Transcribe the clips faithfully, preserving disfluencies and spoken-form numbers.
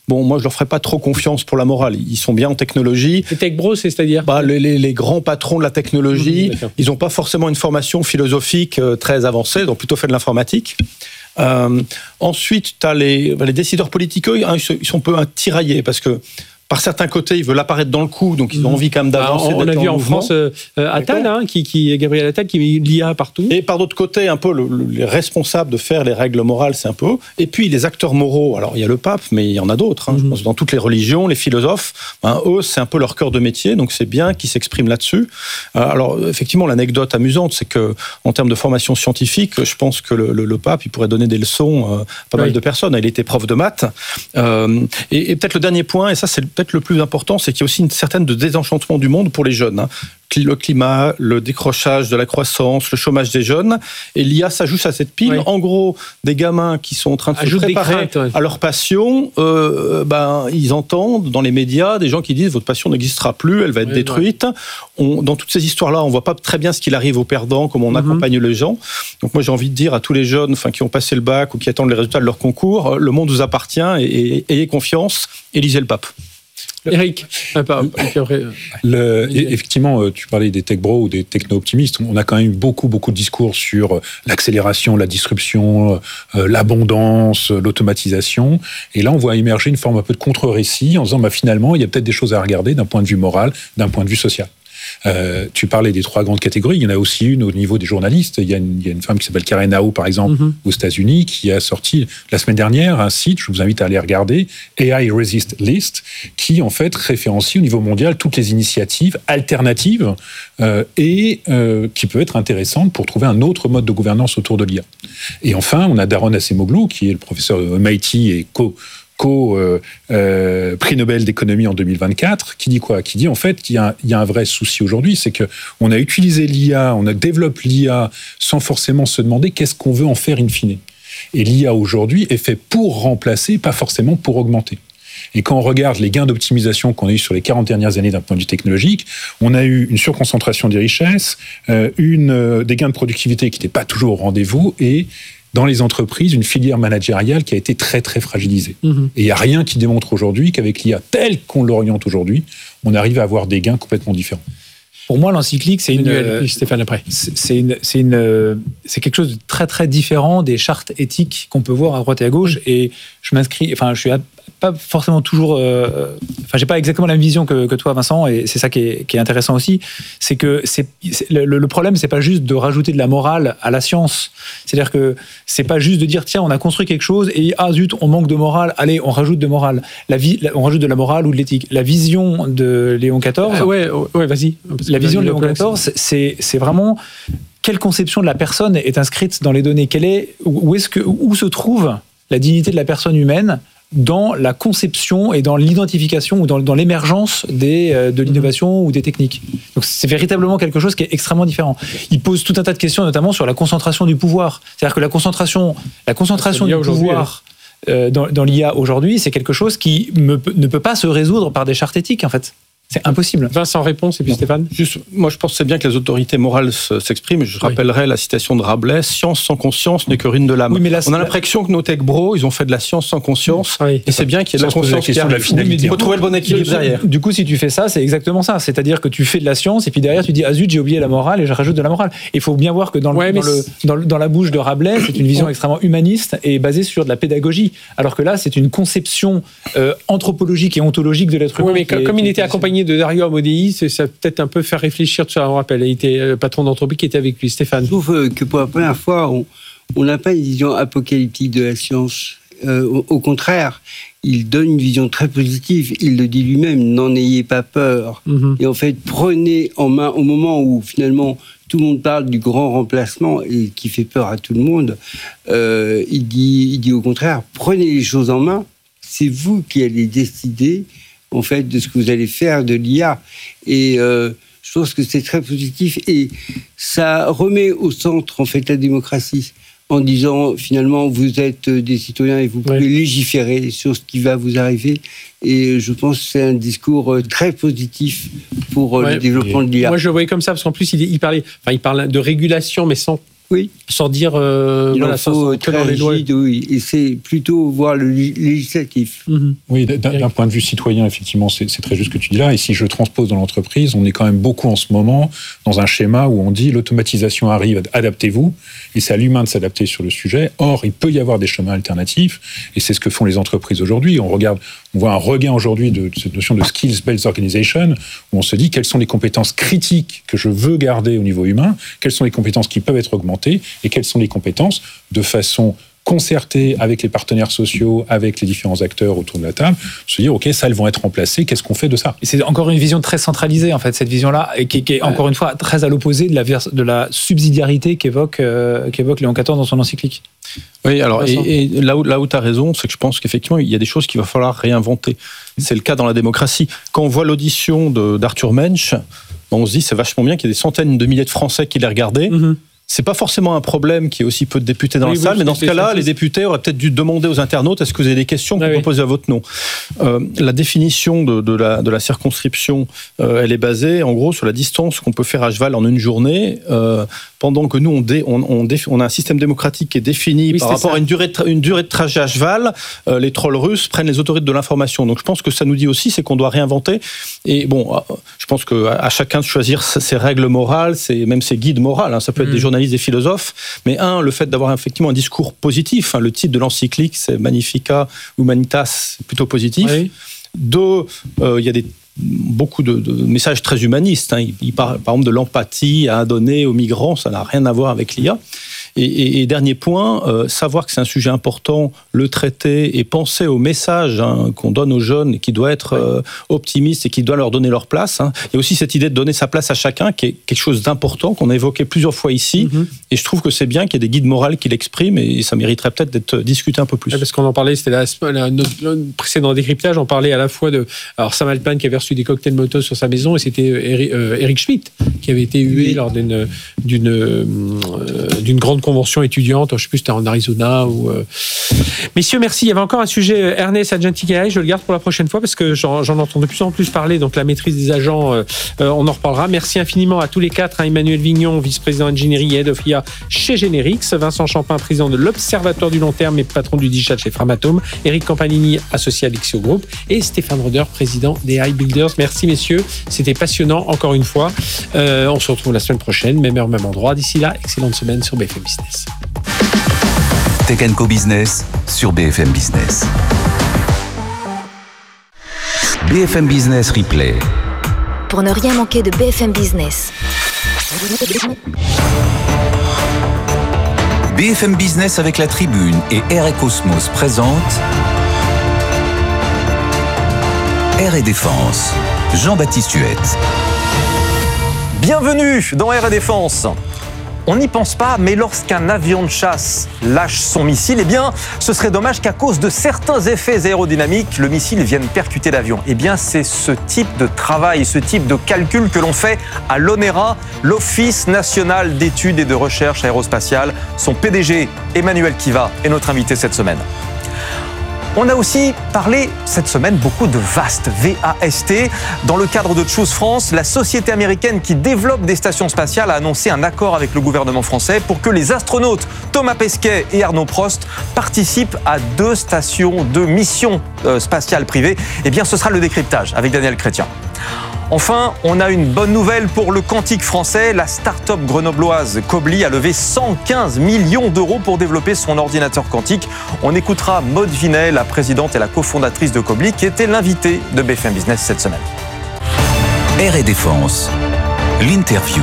bon, moi je leur ferai pas trop confiance pour la morale. Ils sont bien en technologie. Les tech bros, c'est-à-dire bah, les, les, les grands patrons de la technologie, mmh, ils n'ont pas forcément une formation philosophique euh, très avancée, ils ont plutôt fait de l'informatique. Euh, ensuite, tu as les, les décideurs politiques, eux, hein, ils sont un peu tiraillés parce que par certains côtés, ils veulent apparaître dans le coup, donc ils ont envie quand même d'avancer. Ah, on a vu en, en France euh, Attal, hein, qui, qui, Gabriel Attal, qui met l'I A partout. Et par d'autre côté, un peu le, le, les responsables de faire les règles morales, c'est un peu eux. Et puis les acteurs moraux, alors il y a le pape, mais il y en a d'autres. Hein, mm-hmm. Je pense dans toutes les religions, les philosophes, hein, eux, c'est un peu leur cœur de métier, donc c'est bien qu'ils s'expriment là-dessus. Alors effectivement, l'anecdote amusante, c'est que en termes de formation scientifique, je pense que le, le, le pape, il pourrait donner des leçons à pas oui. mal de personnes. Il était prof de maths. Euh, et, et peut-être le dernier point, et ça c'est peut-être le plus important, c'est qu'il y a aussi une certaine de désenchantement du monde pour les jeunes. Hein. Le climat, le décrochage de la croissance, le chômage des jeunes. Et l'I A s'ajoute à cette pile. Oui. En gros, des gamins qui sont en train de Ajoute se préparer craintes, ouais. à leur passion, euh, ben, ils entendent dans les médias des gens qui disent « votre passion n'existera plus, elle va être oui, détruite ouais. ». On, dans toutes ces histoires-là, on ne voit pas très bien ce qu'il arrive aux perdants, comment on mm-hmm. accompagne les gens. Donc moi, j'ai envie de dire à tous les jeunes enfin, qui ont passé le bac ou qui attendent les résultats de leur concours, le monde vous appartient et, et ayez confiance et lisez le pape. Eric, ah, pas, après, le, effectivement, tu parlais des tech bros ou des techno-optimistes. On a quand même eu beaucoup, beaucoup de discours sur l'accélération, la disruption, euh, l'abondance, l'automatisation. Et là, on voit émerger une forme un peu de contre-récit en disant, bah, finalement, il y a peut-être des choses à regarder d'un point de vue moral, d'un point de vue social. Euh, tu parlais des trois grandes catégories. Il y en a aussi une au niveau des journalistes. Il y a une, il y a une femme qui s'appelle Karen Nao, par exemple, mm-hmm. aux États-Unis, qui a sorti la semaine dernière un site, je vous invite à aller regarder, A I Resist List, qui en fait référencie au niveau mondial toutes les initiatives alternatives euh, et euh, qui peut être intéressante pour trouver un autre mode de gouvernance autour de l'I A. Et enfin, on a Daron Acemoglu, qui est le professeur de M I T et co co euh, euh, prix Nobel d'économie en deux mille vingt-quatre, qui dit quoi ? Qui dit en fait qu'il y a, il y a un vrai souci aujourd'hui, c'est que on a utilisé l'I A, on a développé l'I A sans forcément se demander qu'est-ce qu'on veut en faire in fine. Et l'I A aujourd'hui est fait pour remplacer, pas forcément pour augmenter. Et quand on regarde les gains d'optimisation qu'on a eu sur les quarante dernières années d'un point de vue technologique, on a eu une surconcentration des richesses, euh, une, euh, des gains de productivité qui n'étaient pas toujours au rendez-vous et dans les entreprises, une filière managériale qui a été très, très fragilisée. Mmh. Et il n'y a rien qui démontre aujourd'hui qu'avec l'I A telle qu'on l'oriente aujourd'hui, on arrive à avoir des gains complètement différents. Pour moi, l'encyclique, c'est une, euh, Stéphane après. C'est, une, c'est, une, c'est quelque chose de très, très différent des chartes éthiques qu'on peut voir à droite et à gauche. Et je m'inscris, enfin, je suis pas forcément toujours... Euh, enfin, j'ai pas exactement la même vision que, que toi, Vincent, et c'est ça qui est, qui est intéressant aussi. C'est que c'est, c'est, le, le problème, c'est pas juste de rajouter de la morale à la science. C'est-à-dire que c'est pas juste de dire, tiens, on a construit quelque chose, et ah zut, on manque de morale, allez, on rajoute de morale. La vie, on rajoute de la morale ou de l'éthique. La vision de Léon quatorze... Ah ouais, ouais, vas-y. La vision de Léon quatorze, c'est, c'est vraiment... Quelle conception de la personne est inscrite dans les données ? Quelle est, où, est-ce que, où se trouve la dignité de la personne humaine dans la conception et dans l'identification ou dans, dans l'émergence des, euh, de l'innovation ou des techniques. Donc c'est véritablement quelque chose qui est extrêmement différent. Il pose tout un tas de questions, notamment sur la concentration du pouvoir. C'est-à-dire que la concentration, la concentration du pouvoir euh, dans, dans l'I A aujourd'hui, c'est quelque chose qui me, ne peut pas se résoudre par des chartes éthiques, en fait. C'est impossible. Vincent, réponse, et puis Stéphane. Juste, moi, je pense que c'est bien que les autorités morales s'expriment. Je oui. rappellerai la citation de Rabelais, « Science sans conscience n'est que ruine de l'âme oui, ». On a l'impression que nos tech bros, ils ont fait de la science sans conscience, oui. et c'est bien qu'il y ait de la conscience qui arrive. Il faut trouver le bon équilibre derrière. Du coup, si tu fais ça, c'est exactement ça. C'est-à-dire que tu fais de la science, et puis derrière, tu dis « Ah zut, j'ai oublié la morale, et je rajoute de la morale ». Il faut bien voir que dans, ouais, le, dans, le, dans, le, dans la bouche de Rabelais, c'est une vision extrêmement humaniste et basée sur de la pédagogie. Alors que là, c'est une conception euh, anthropologique et ontologique de l'être humain. Oui, mais comme, comme il était accompagné de Dario Amodei, ça peut-être un peu faire réfléchir, tu vois, on rappelle, il était le patron d'entreprise qui était avec lui, Stéphane. Je trouve que pour la première fois, on n'a pas une vision apocalyptique de la science. Euh, au, au contraire, il donne une vision très positive. Il le dit lui-même, n'en ayez pas peur. Mm-hmm. Et en fait, prenez en main, au moment où finalement tout le monde parle du grand remplacement et qui fait peur à tout le monde, euh, il dit, il dit au contraire, prenez les choses en main. C'est vous qui allez décider en fait, de ce que vous allez faire de l'I A. Et euh, je pense que c'est très positif. Et ça remet au centre, en fait, la démocratie, en disant, finalement, vous êtes des citoyens et vous pouvez oui. légiférer sur ce qui va vous arriver. Et je pense que c'est un discours très positif pour ouais. le développement de l'I A. Moi, je le voyais comme ça, parce qu'en plus, il, il, parlait, enfin, il parle de régulation, mais sans Oui. Sans dire, euh, il voilà, en faut sans, très dans les lois. rigide, oui. Et c'est plutôt voir le législatif. Mm-hmm. Oui, d'un, d'un point de vue citoyen, effectivement, c'est, c'est très juste ce que tu dis là. Et si je transpose dans l'entreprise, on est quand même beaucoup en ce moment dans un schéma où on dit l'automatisation arrive, adaptez-vous. Et c'est à l'humain de s'adapter sur le sujet. Or, il peut y avoir des chemins alternatifs. Et c'est ce que font les entreprises aujourd'hui. On regarde, on voit un regain aujourd'hui de, de cette notion de skills-based organization, où on se dit quelles sont les compétences critiques que je veux garder au niveau humain, quelles sont les compétences qui peuvent être augmentées, et quelles sont les compétences de façon concertée avec les partenaires sociaux, avec les différents acteurs autour de la table, se dire, OK, ça, elles vont être remplacées, qu'est-ce qu'on fait de ça ? Et c'est encore une vision très centralisée, en fait, cette vision-là, et qui, qui est, encore une fois, très à l'opposé de la, vers, de la subsidiarité qu'évoque, euh, qu'évoque Léon quatorze dans son encyclique. Oui, alors, et, et là où, là où tu as raison, c'est que je pense qu'effectivement, il y a des choses qu'il va falloir réinventer. C'est le cas dans la démocratie. Quand on voit l'audition de, d'Arthur Mensch, on se dit, c'est vachement bien qu'il y ait des centaines de milliers de Français qui l'aient regardé. Mm-hmm. C'est pas forcément un problème qu'il y ait aussi peu de députés dans oui, la salle, oui, mais dans ce cas-là, les députés auraient peut-être dû demander aux internautes est-ce que vous avez des questions qu'on ah, peut oui. poser à votre nom. Euh, la définition de, de, la, de la circonscription, euh, elle est basée en gros sur la distance qu'on peut faire à cheval en une journée, euh, pendant que nous, on, dé, on, on, dé, on a un système démocratique qui est défini oui, par rapport ça. à une durée, de, une durée de trajet à cheval. Euh, les trolls russes prennent les autorités de l'information. Donc je pense que ça nous dit aussi, c'est qu'on doit réinventer. Et bon, je pense qu'à à chacun de choisir ses règles morales, ses, même ses guides moraux. Hein, ça peut être mmh. des journalistes, des philosophes, mais un, le fait d'avoir effectivement un discours positif, hein, le titre de l'encyclique, c'est Magnificat Humanitas, c'est plutôt positif. Oui. Deux, euh, il y a des, beaucoup de, de messages très humanistes. Hein. Il, il parle par exemple de l'empathie à donner aux migrants, ça n'a rien à voir avec l'I A. Et, et, et dernier point, euh, savoir que c'est un sujet important, le traiter et penser au message hein, qu'on donne aux jeunes et qui doit être euh, optimiste et qui doit leur donner leur place. Hein. Il y a aussi cette idée de donner sa place à chacun qui est quelque chose d'important qu'on a évoqué plusieurs fois ici. Mm-hmm. Et je trouve que c'est bien qu'il y ait des guides moraux qui l'expriment et ça mériterait peut-être d'être discuté un peu plus. Ouais, parce qu'on en parlait, c'était la, la, notre, notre précédent décryptage, on parlait à la fois de alors Sam Altman qui avait reçu des cocktails Molotov sur sa maison et c'était Eric, euh, Eric Schmidt qui avait été hué oui. lors d'une, d'une, euh, d'une grande convention étudiante, je ne sais plus, c'était en Arizona. Ou, euh... Messieurs, merci. Il y avait encore un sujet, Ernest Adjantikaï, je le garde pour la prochaine fois parce que j'en, j'en entends de plus en plus parler, donc la maîtrise des agents, euh, on en reparlera. Merci infiniment à tous les quatre, hein, Emmanuel Vignon, vice-président ingénierie et head of I A chez Generix, Vincent Champin, président de l'Observatoire du long terme et patron du Digital chez Framatome, Eric Campanini, associé à Lixio Group et Stéphane Roder, président des I Builders. Merci messieurs, c'était passionnant encore une fois. Euh, on se retrouve la semaine prochaine, même heure, même endroit. D'ici là, excellente semaine sur B F M Business. Tech and Co Business sur B F M Business. B F M Business Replay. Pour ne rien manquer de B F M Business. B F M Business avec la Tribune et Air et Cosmos présente Air et Défense. Jean-Baptiste Huette. Bienvenue dans Air et Défense. On n'y pense pas, mais lorsqu'un avion de chasse lâche son missile, eh bien, ce serait dommage qu'à cause de certains effets aérodynamiques, le missile vienne percuter l'avion. Eh bien, c'est ce type de travail, ce type de calcul que l'on fait à l'ONERA, l'Office national d'études et de recherche aérospatiale. Son P D G, Emmanuel Kiva, est notre invité cette semaine. On a aussi parlé cette semaine beaucoup de VAST, V A S T. Dans le cadre de Choose France, la société américaine qui développe des stations spatiales a annoncé un accord avec le gouvernement français pour que les astronautes Thomas Pesquet et Arnaud Prost participent à deux stations de mission spatiale privée. Eh bien, ce sera le décryptage avec Daniel Chrétien. Enfin, on a une bonne nouvelle pour le quantique français. La start-up grenobloise Kobli a levé cent quinze millions d'euros pour développer son ordinateur quantique. On écoutera Maude Vinet, la présidente et la cofondatrice de Kobli, qui était l'invitée de B F M Business cette semaine. Air et Défense, l'interview.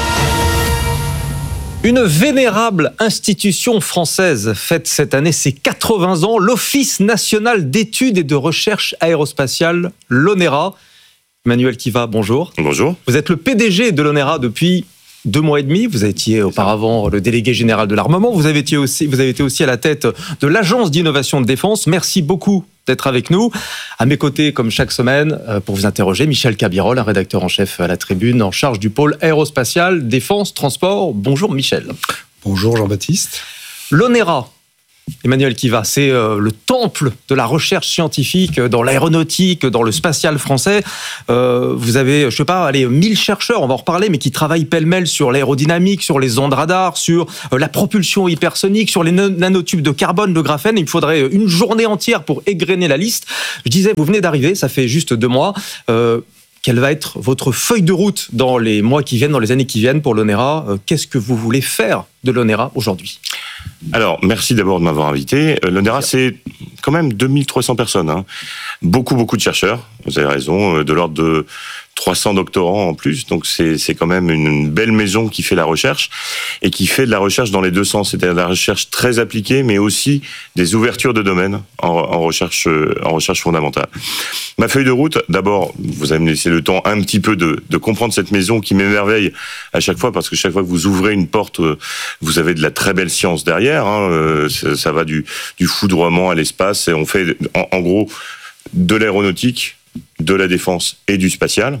Une vénérable institution française fête cette année ses quatre-vingts ans, l'Office national d'études et de recherche aérospatiale, l'ONERA. Emmanuel Kiva, bonjour. Bonjour. Vous êtes le P D G de l'ONERA depuis deux mois et demi. Vous étiez auparavant le délégué général de l'armement. Vous avez été aussi, vous avez été aussi à la tête de l'Agence d'innovation de défense. Merci beaucoup d'être avec nous. À mes côtés, comme chaque semaine, pour vous interroger, Michel Cabirol, un rédacteur en chef à la Tribune, en charge du pôle aérospatial, défense, transport. Bonjour Michel. Bonjour Jean-Baptiste. L'ONERA, Emmanuel Kiva, c'est euh, le temple de la recherche scientifique dans l'aéronautique, dans le spatial français. Euh, vous avez, je sais pas, allez, mille chercheurs, on va en reparler, mais qui travaillent pêle-mêle sur l'aérodynamique, sur les ondes radar, sur euh, la propulsion hypersonique, sur les nanotubes de carbone, de graphène. Il me faudrait une journée entière pour égrener la liste. Je disais, vous venez d'arriver, ça fait juste deux mois. Euh, Quelle va être votre feuille de route dans les mois qui viennent, dans les années qui viennent pour l'ONERA? Qu'est-ce que vous voulez faire de l'ONERA aujourd'hui? Alors, merci d'abord de m'avoir invité. L'ONERA, c'est quand même deux mille trois cents personnes. Hein. Beaucoup, beaucoup de chercheurs, vous avez raison, de l'ordre de trois cents doctorants en plus, donc c'est, c'est quand même une belle maison qui fait la recherche et qui fait de la recherche dans les deux sens, c'est-à-dire de la recherche très appliquée, mais aussi des ouvertures de domaine en, en recherche, en recherche fondamentale. Ma feuille de route, d'abord, vous allez me laisser le temps un petit peu de, de comprendre cette maison qui m'émerveille à chaque fois, parce que chaque fois que vous ouvrez une porte, vous avez de la très belle science derrière. Hein, ça, ça va du, du foudroiement à l'espace, et on fait en, en gros de l'aéronautique, de la défense et du spatial.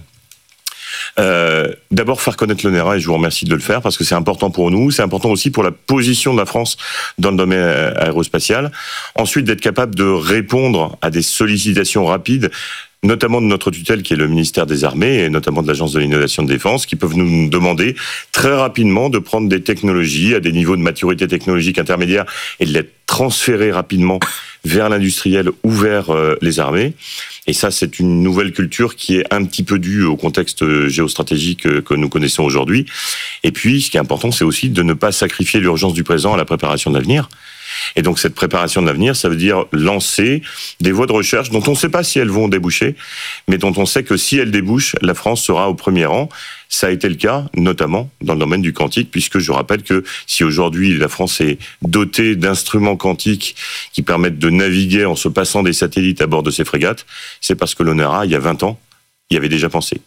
Euh, d'abord faire connaître l'ONERA, et je vous remercie de le faire parce que c'est important pour nous, c'est important aussi pour la position de la France dans le domaine aérospatial. Ensuite, d'être capable de répondre à des sollicitations rapides, notamment de notre tutelle qui est le ministère des Armées et notamment de l'Agence de l'innovation de défense, qui peuvent nous demander très rapidement de prendre des technologies à des niveaux de maturité technologique intermédiaire et de les transférer rapidement vers l'industriel ou vers euh, les armées. Et ça, c'est une nouvelle culture qui est un petit peu due au contexte géostratégique que, que nous connaissons aujourd'hui. Et puis, ce qui est important, c'est aussi de ne pas sacrifier l'urgence du présent à la préparation de l'avenir. Et donc, cette préparation de l'avenir, ça veut dire lancer des voies de recherche dont on ne sait pas si elles vont déboucher, mais dont on sait que si elles débouchent, la France sera au premier rang. Ça a été le cas, notamment dans le domaine du quantique, puisque je rappelle que si aujourd'hui la France est dotée d'instruments quantiques qui permettent de naviguer en se passant des satellites à bord de ces frégates, c'est parce que l'ONERA, il y a vingt ans, y avait déjà pensé.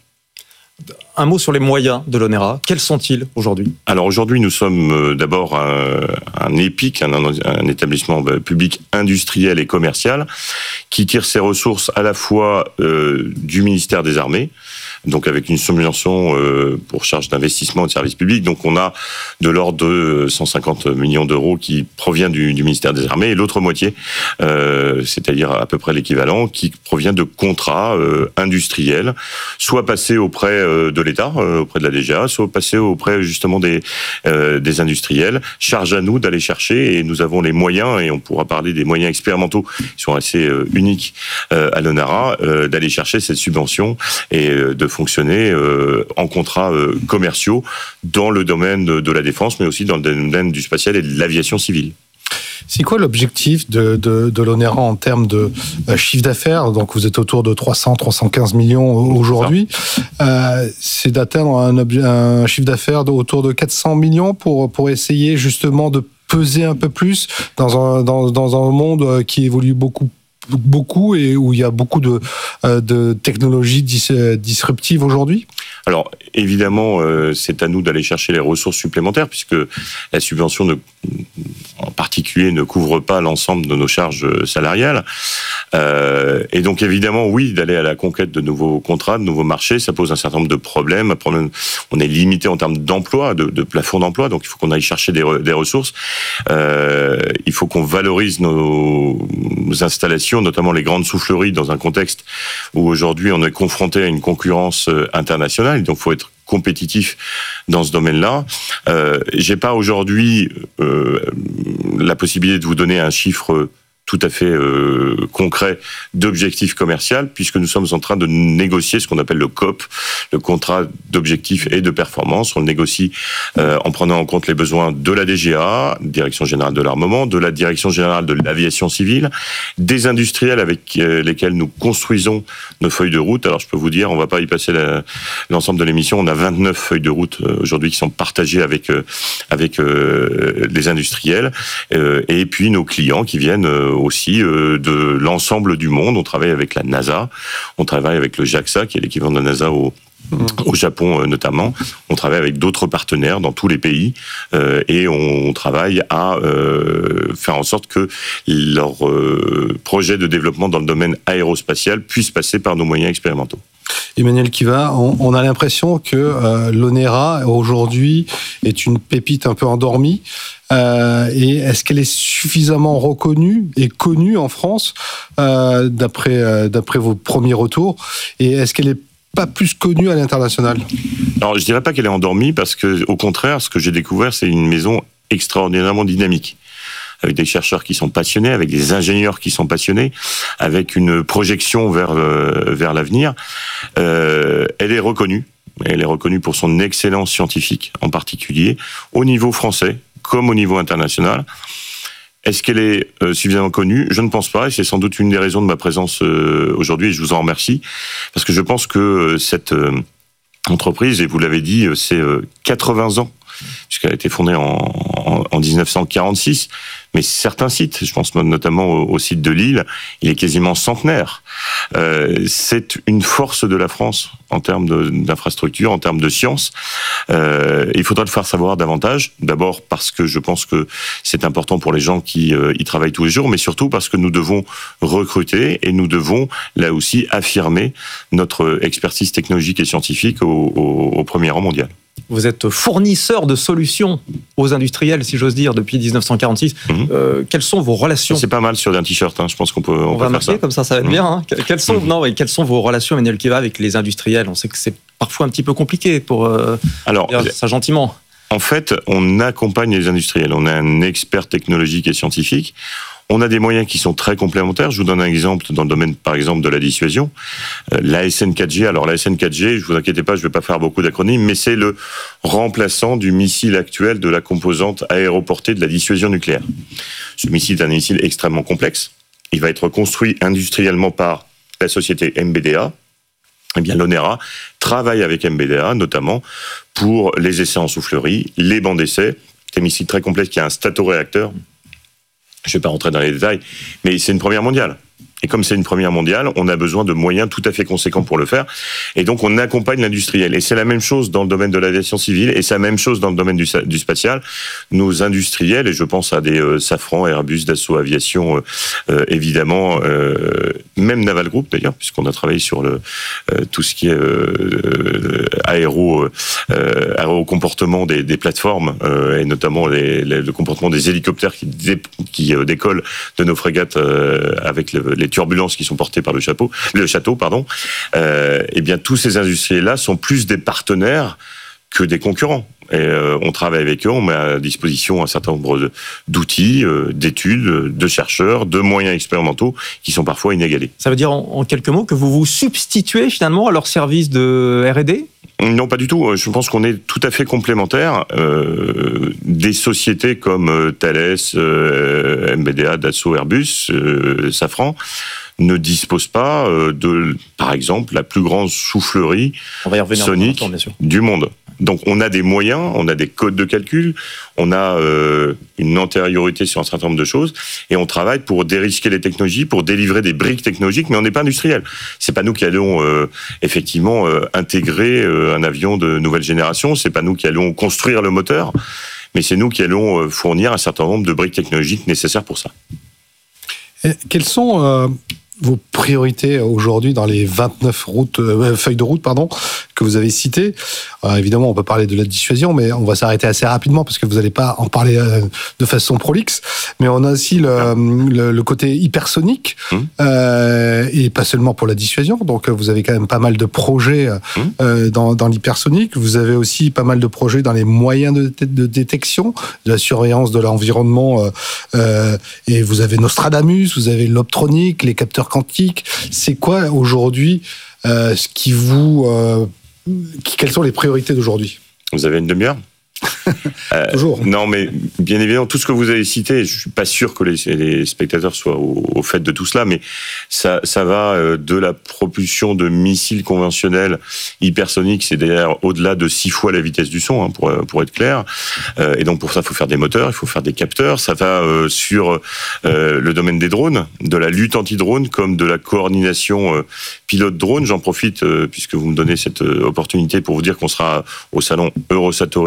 Un mot sur les moyens de l'ONERA. Quels sont-ils aujourd'hui? Alors aujourd'hui, nous sommes d'abord un, un EPIC, un, un établissement public industriel et commercial, qui tire ses ressources à la fois euh, du ministère des Armées, donc avec une subvention euh, pour charge d'investissement et de services publics. Donc on a de l'ordre de cent cinquante millions d'euros qui provient du, du ministère des Armées, et l'autre moitié, euh, c'est-à-dire à peu près l'équivalent, qui provient de contrats euh, industriels, soit passés auprès euh, de l'État, euh, auprès de la D G A, soit passés auprès justement des, euh, des industriels. Charge à nous d'aller chercher, et nous avons les moyens, et on pourra parler des moyens expérimentaux qui sont assez euh, uniques euh, à l'ONERA, euh, d'aller chercher cette subvention et euh, de fonctionner euh, en contrats euh, commerciaux dans le domaine de, de la défense, mais aussi dans le domaine du spatial et de l'aviation civile. C'est quoi l'objectif de, de, de l'ONERA en termes de euh, chiffre d'affaires? Donc vous êtes autour de trois cents à trois cent quinze millions aujourd'hui. Euh, c'est d'atteindre un, obje- un chiffre d'affaires de, autour de quatre cents millions pour, pour essayer justement de peser un peu plus dans un, dans, dans un monde qui évolue beaucoup beaucoup et où il y a beaucoup de, de technologies dis, disruptives aujourd'hui? Alors, évidemment, euh, c'est à nous d'aller chercher les ressources supplémentaires, puisque la subvention, ne, en particulier, ne couvre pas l'ensemble de nos charges salariales. Euh, et donc, évidemment, oui, d'aller à la conquête de nouveaux contrats, de nouveaux marchés, ça pose un certain nombre de problèmes. Problème, on est limité en termes d'emploi, de, de plafond d'emploi, donc il faut qu'on aille chercher des, des ressources. Euh, il faut qu'on valorise nos, nos installations, notamment les grandes souffleries, dans un contexte où aujourd'hui on est confronté à une concurrence internationale, donc il faut être compétitif dans ce domaine-là. Euh, j'ai pas aujourd'hui euh, la possibilité de vous donner un chiffre tout à fait euh, concret d'objectif commercial, puisque nous sommes en train de négocier ce qu'on appelle le C O P, le contrat d'objectifs et de performance. On le négocie euh, en prenant en compte les besoins de la D G A, Direction Générale de l'Armement, de la Direction Générale de l'Aviation Civile, des industriels avec euh, lesquels nous construisons nos feuilles de route. Alors je peux vous dire, on ne va pas y passer la, l'ensemble de l'émission, on a vingt-neuf feuilles de route euh, aujourd'hui qui sont partagées avec, euh, avec euh, les industriels, euh, et puis nos clients qui viennent euh, aussi euh, de l'ensemble du monde. On travaille avec la NASA, on travaille avec le JAXA, qui est l'équivalent de la NASA au, au Japon euh, notamment. On travaille avec d'autres partenaires dans tous les pays euh, et on travaille à euh, faire en sorte que leurs euh, projets de développement dans le domaine aérospatial puissent passer par nos moyens expérimentaux. Emmanuel Kiva, on, on a l'impression que euh, l'Onera aujourd'hui est une pépite un peu endormie. Euh, et est-ce qu'elle est suffisamment reconnue et connue en France euh, d'après euh, d'après vos premiers retours? Et est-ce qu'elle est pas plus connue à l'international? Alors, je dirais pas qu'elle est endormie, parce que, au contraire, ce que j'ai découvert, c'est une maison extraordinairement dynamique, avec des chercheurs qui sont passionnés, avec des ingénieurs qui sont passionnés, avec une projection vers le, vers l'avenir. Euh, elle est reconnue. Elle est reconnue pour son excellence scientifique, en particulier, au niveau français, comme au niveau international. Est-ce qu'elle est euh, suffisamment connue? Je ne pense pas, et c'est sans doute une des raisons de ma présence euh, aujourd'hui, et je vous en remercie, parce que je pense que euh, cette euh, entreprise, et vous l'avez dit, euh, c'est euh, quatre-vingts ans, puisqu'elle a été fondée en, en, en dix-neuf cent quarante-six, mais certains sites, je pense notamment au, au site de Lille, il est quasiment centenaire. Euh, c'est une force de la France en termes de, d'infrastructure, en termes de science. Euh, il faudra le faire savoir davantage, d'abord parce que je pense que c'est important pour les gens qui euh, y travaillent tous les jours, mais surtout parce que nous devons recruter et nous devons, là aussi, affirmer notre expertise technologique et scientifique au, au, au premier rang mondial. Vous êtes fournisseur de solutions aux industriels, si j'ose dire, depuis dix-neuf cent quarante-six. Mmh. Euh, quelles sont vos relations? C'est pas mal sur un t-shirt, hein. Je pense qu'on peut, on on peut va faire ça. Comme ça, ça va être mmh. bien. Hein. Quelles sont, mmh. non, quelles sont vos relations, Emmanuel Kiva, avec les industriels? On sait que c'est parfois un petit peu compliqué, pour euh, Alors, dire ça gentiment. En fait, on accompagne les industriels. On a un expert technologique et scientifique. On a des moyens qui sont très complémentaires. Je vous donne un exemple dans le domaine, par exemple, de la dissuasion. Euh, l'A S N quatre G, alors l'A S N quatre G, je vous inquiétez pas, je vais pas faire beaucoup d'acronymes, mais c'est le remplaçant du missile actuel de la composante aéroportée de la dissuasion nucléaire. Ce missile est un missile extrêmement complexe. Il va être construit industriellement par la société M B D A. Eh bien, l'Onera travaille avec M B D A, notamment pour les essais en soufflerie, les bancs d'essai. C'est un missile très complexe qui a un statoréacteur. Je ne vais pas rentrer dans les détails, mais c'est une première mondiale. Et comme c'est une première mondiale, on a besoin de moyens tout à fait conséquents pour le faire. Et donc, on accompagne l'industriel. Et c'est la même chose dans le domaine de l'aviation civile, et c'est la même chose dans le domaine du, du spatial. Nos industriels, et je pense à des euh, Safran, Airbus, Dassault Aviation, euh, euh, évidemment, euh, même Naval Group d'ailleurs, puisqu'on a travaillé sur le, euh, tout ce qui est euh, aéro, euh, aéro-comportement des, des plateformes, euh, et notamment les, les, le comportement des hélicoptères qui, dé, qui euh, décollent de nos frégates euh, avec le, les turbulences qui sont portées par le château, le château, pardon. Euh, eh bien, tous ces industriels-là sont plus des partenaires que des concurrents. Et euh, on travaille avec eux, on met à disposition un certain nombre de, d'outils, euh, d'études, de chercheurs, de moyens expérimentaux qui sont parfois inégalés. Ça veut dire en, en quelques mots que vous vous substituez finalement à leur service de R et D ? Non, pas du tout. Je pense qu'on est tout à fait complémentaires. Euh, des sociétés comme Thales, euh, M B D A, Dassault, Airbus, euh, Safran ne disposent pas euh, de, par exemple, la plus grande soufflerie sonique du monde. Donc on a des moyens, on a des codes de calcul, on a euh, une antériorité sur un certain nombre de choses, et on travaille pour dérisquer les technologies, pour délivrer des briques technologiques, mais on n'est pas industriel. C'est pas nous qui allons euh, effectivement euh, intégrer euh, un avion de nouvelle génération, c'est pas nous qui allons construire le moteur, mais c'est nous qui allons euh, fournir un certain nombre de briques technologiques nécessaires pour ça. Et quelles sont euh, vos priorités aujourd'hui dans les vingt-neuf routes, euh, feuilles de route pardon, que vous avez citées? Alors, évidemment, on peut parler de la dissuasion, mais on va s'arrêter assez rapidement parce que vous n'allez pas en parler euh, de façon prolixe. Mais on a aussi le, le, le côté hypersonique, mmh. euh, et pas seulement pour la dissuasion. Donc, vous avez quand même pas mal de projets mmh. euh, dans, dans l'hypersonique. Vous avez aussi pas mal de projets dans les moyens de, de détection, de la surveillance de l'environnement. Euh, euh, et vous avez Nostradamus, vous avez l'optronique, les capteurs quantiques. C'est quoi aujourd'hui euh, ce qui vous... Euh, qui, quelles sont les priorités d'aujourd'hui? Vous avez une demi-heure? Euh, Toujours. Non, mais bien évidemment, tout ce que vous avez cité, je suis pas sûr que les, les spectateurs soient au, au fait de tout cela, mais ça, ça va de la propulsion de missiles conventionnels hypersoniques, c'est d'ailleurs au-delà de six fois la vitesse du son, hein, pour, pour être clair. Euh, et donc pour ça, il faut faire des moteurs, il faut faire des capteurs. Ça va euh, sur euh, le domaine des drones, de la lutte anti-drone, comme de la coordination euh, pilote-drone. J'en profite, euh, puisque vous me donnez cette euh, opportunité pour vous dire qu'on sera au salon Eurosatori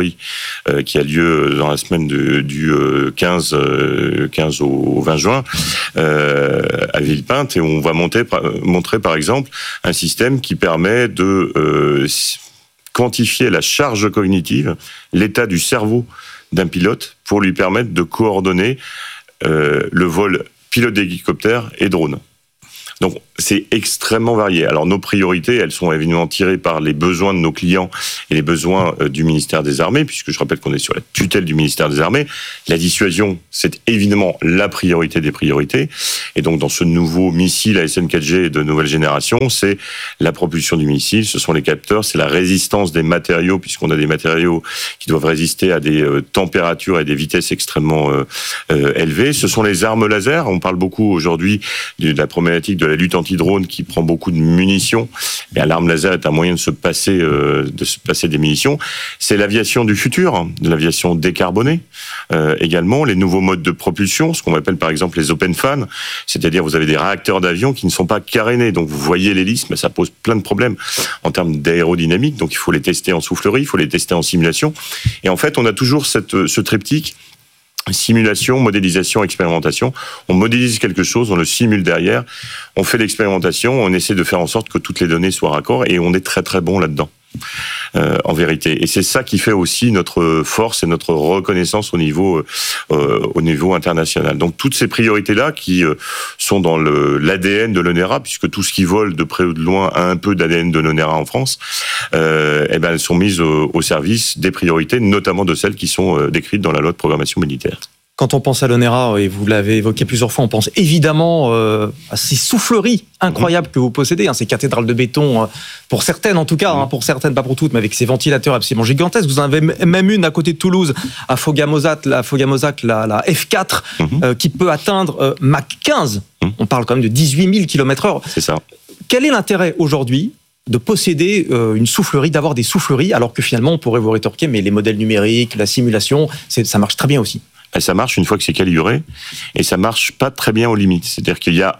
euh, qui a lieu dans la semaine de, du euh, quinze, euh, quinze au vingt juin euh, à Villepinte, et on va monter, montrer par exemple un système qui permet de euh, quantifier la charge cognitive, l'état du cerveau d'un pilote, pour lui permettre de coordonner euh, le vol pilote d'hélicoptère et drone. Donc, c'est extrêmement varié. Alors, nos priorités, elles sont évidemment tirées par les besoins de nos clients et les besoins euh, du ministère des Armées, puisque je rappelle qu'on est sur la tutelle du ministère des Armées. La dissuasion, c'est évidemment la priorité des priorités. Et donc, dans ce nouveau missile A S N quatre G de nouvelle génération, c'est la propulsion du missile, ce sont les capteurs, c'est la résistance des matériaux, puisqu'on a des matériaux qui doivent résister à des euh, températures et des vitesses extrêmement euh, euh, élevées. Ce sont les armes laser. On parle beaucoup aujourd'hui de la problématique de la lutte anti-drone qui prend beaucoup de munitions. Et l'arme laser est un moyen de se passer, euh, de se passer des munitions. C'est l'aviation du futur, de l'aviation décarbonée euh, également, les nouveaux modes de propulsion, ce qu'on appelle par exemple les open fan, c'est-à-dire vous avez des réacteurs d'avion qui ne sont pas carénés, donc vous voyez l'hélice, mais ça pose plein de problèmes en termes d'aérodynamique, donc il faut les tester en soufflerie, il faut les tester en simulation. Et en fait, on a toujours cette, ce triptyque simulation, modélisation, expérimentation. On modélise quelque chose, on le simule derrière, on fait l'expérimentation, on essaie de faire en sorte que toutes les données soient raccord, et on est très très bon là-dedans, euh, en vérité. Et c'est ça qui fait aussi notre force et notre reconnaissance au niveau, euh, au niveau international. Donc toutes ces priorités-là qui euh, sont dans le, l'A D N de l'ONERA, puisque tout ce qui vole de près ou de loin a un peu d'A D N de l'ONERA en France, euh, eh ben, elles sont mises au, au service des priorités, notamment de celles qui sont euh, décrites dans la loi de programmation militaire. Quand on pense à l'ONERA, et vous l'avez évoqué plusieurs fois, on pense évidemment euh, à ces souffleries incroyables que vous possédez, hein, ces cathédrales de béton, euh, pour certaines en tout cas, hein, pour certaines, pas pour toutes, mais avec ces ventilateurs absolument gigantesques. Vous en avez même une à côté de Toulouse, à Fogamosac, la, Fogamosac, la, la F quatre, mmh. euh, qui peut atteindre euh, Mach quinze. Mmh. On parle quand même de dix-huit mille kilomètres heure. C'est ça. Quel est l'intérêt aujourd'hui de posséder euh, une soufflerie, d'avoir des souffleries, alors que finalement on pourrait vous rétorquer, mais les modèles numériques, la simulation, c'est, ça marche très bien aussi. Ça marche une fois que c'est calibré, et ça marche pas très bien aux limites. C'est-à-dire qu'il y a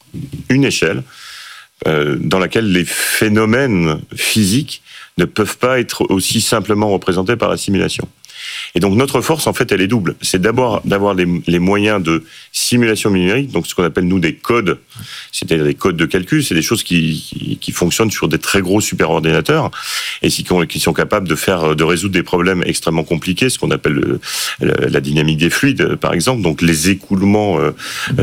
une échelle euh, dans laquelle les phénomènes physiques ne peuvent pas être aussi simplement représentés par la simulation. Et donc notre force, en fait, elle est double. C'est d'abord d'avoir les, les moyens de simulation numérique, donc ce qu'on appelle nous des codes, c'est-à-dire des codes de calcul, c'est des choses qui, qui, qui fonctionnent sur des très gros superordinateurs et qui, qui sont capables de faire, de résoudre des problèmes extrêmement compliqués, ce qu'on appelle le, la, la dynamique des fluides, par exemple, donc les écoulements euh,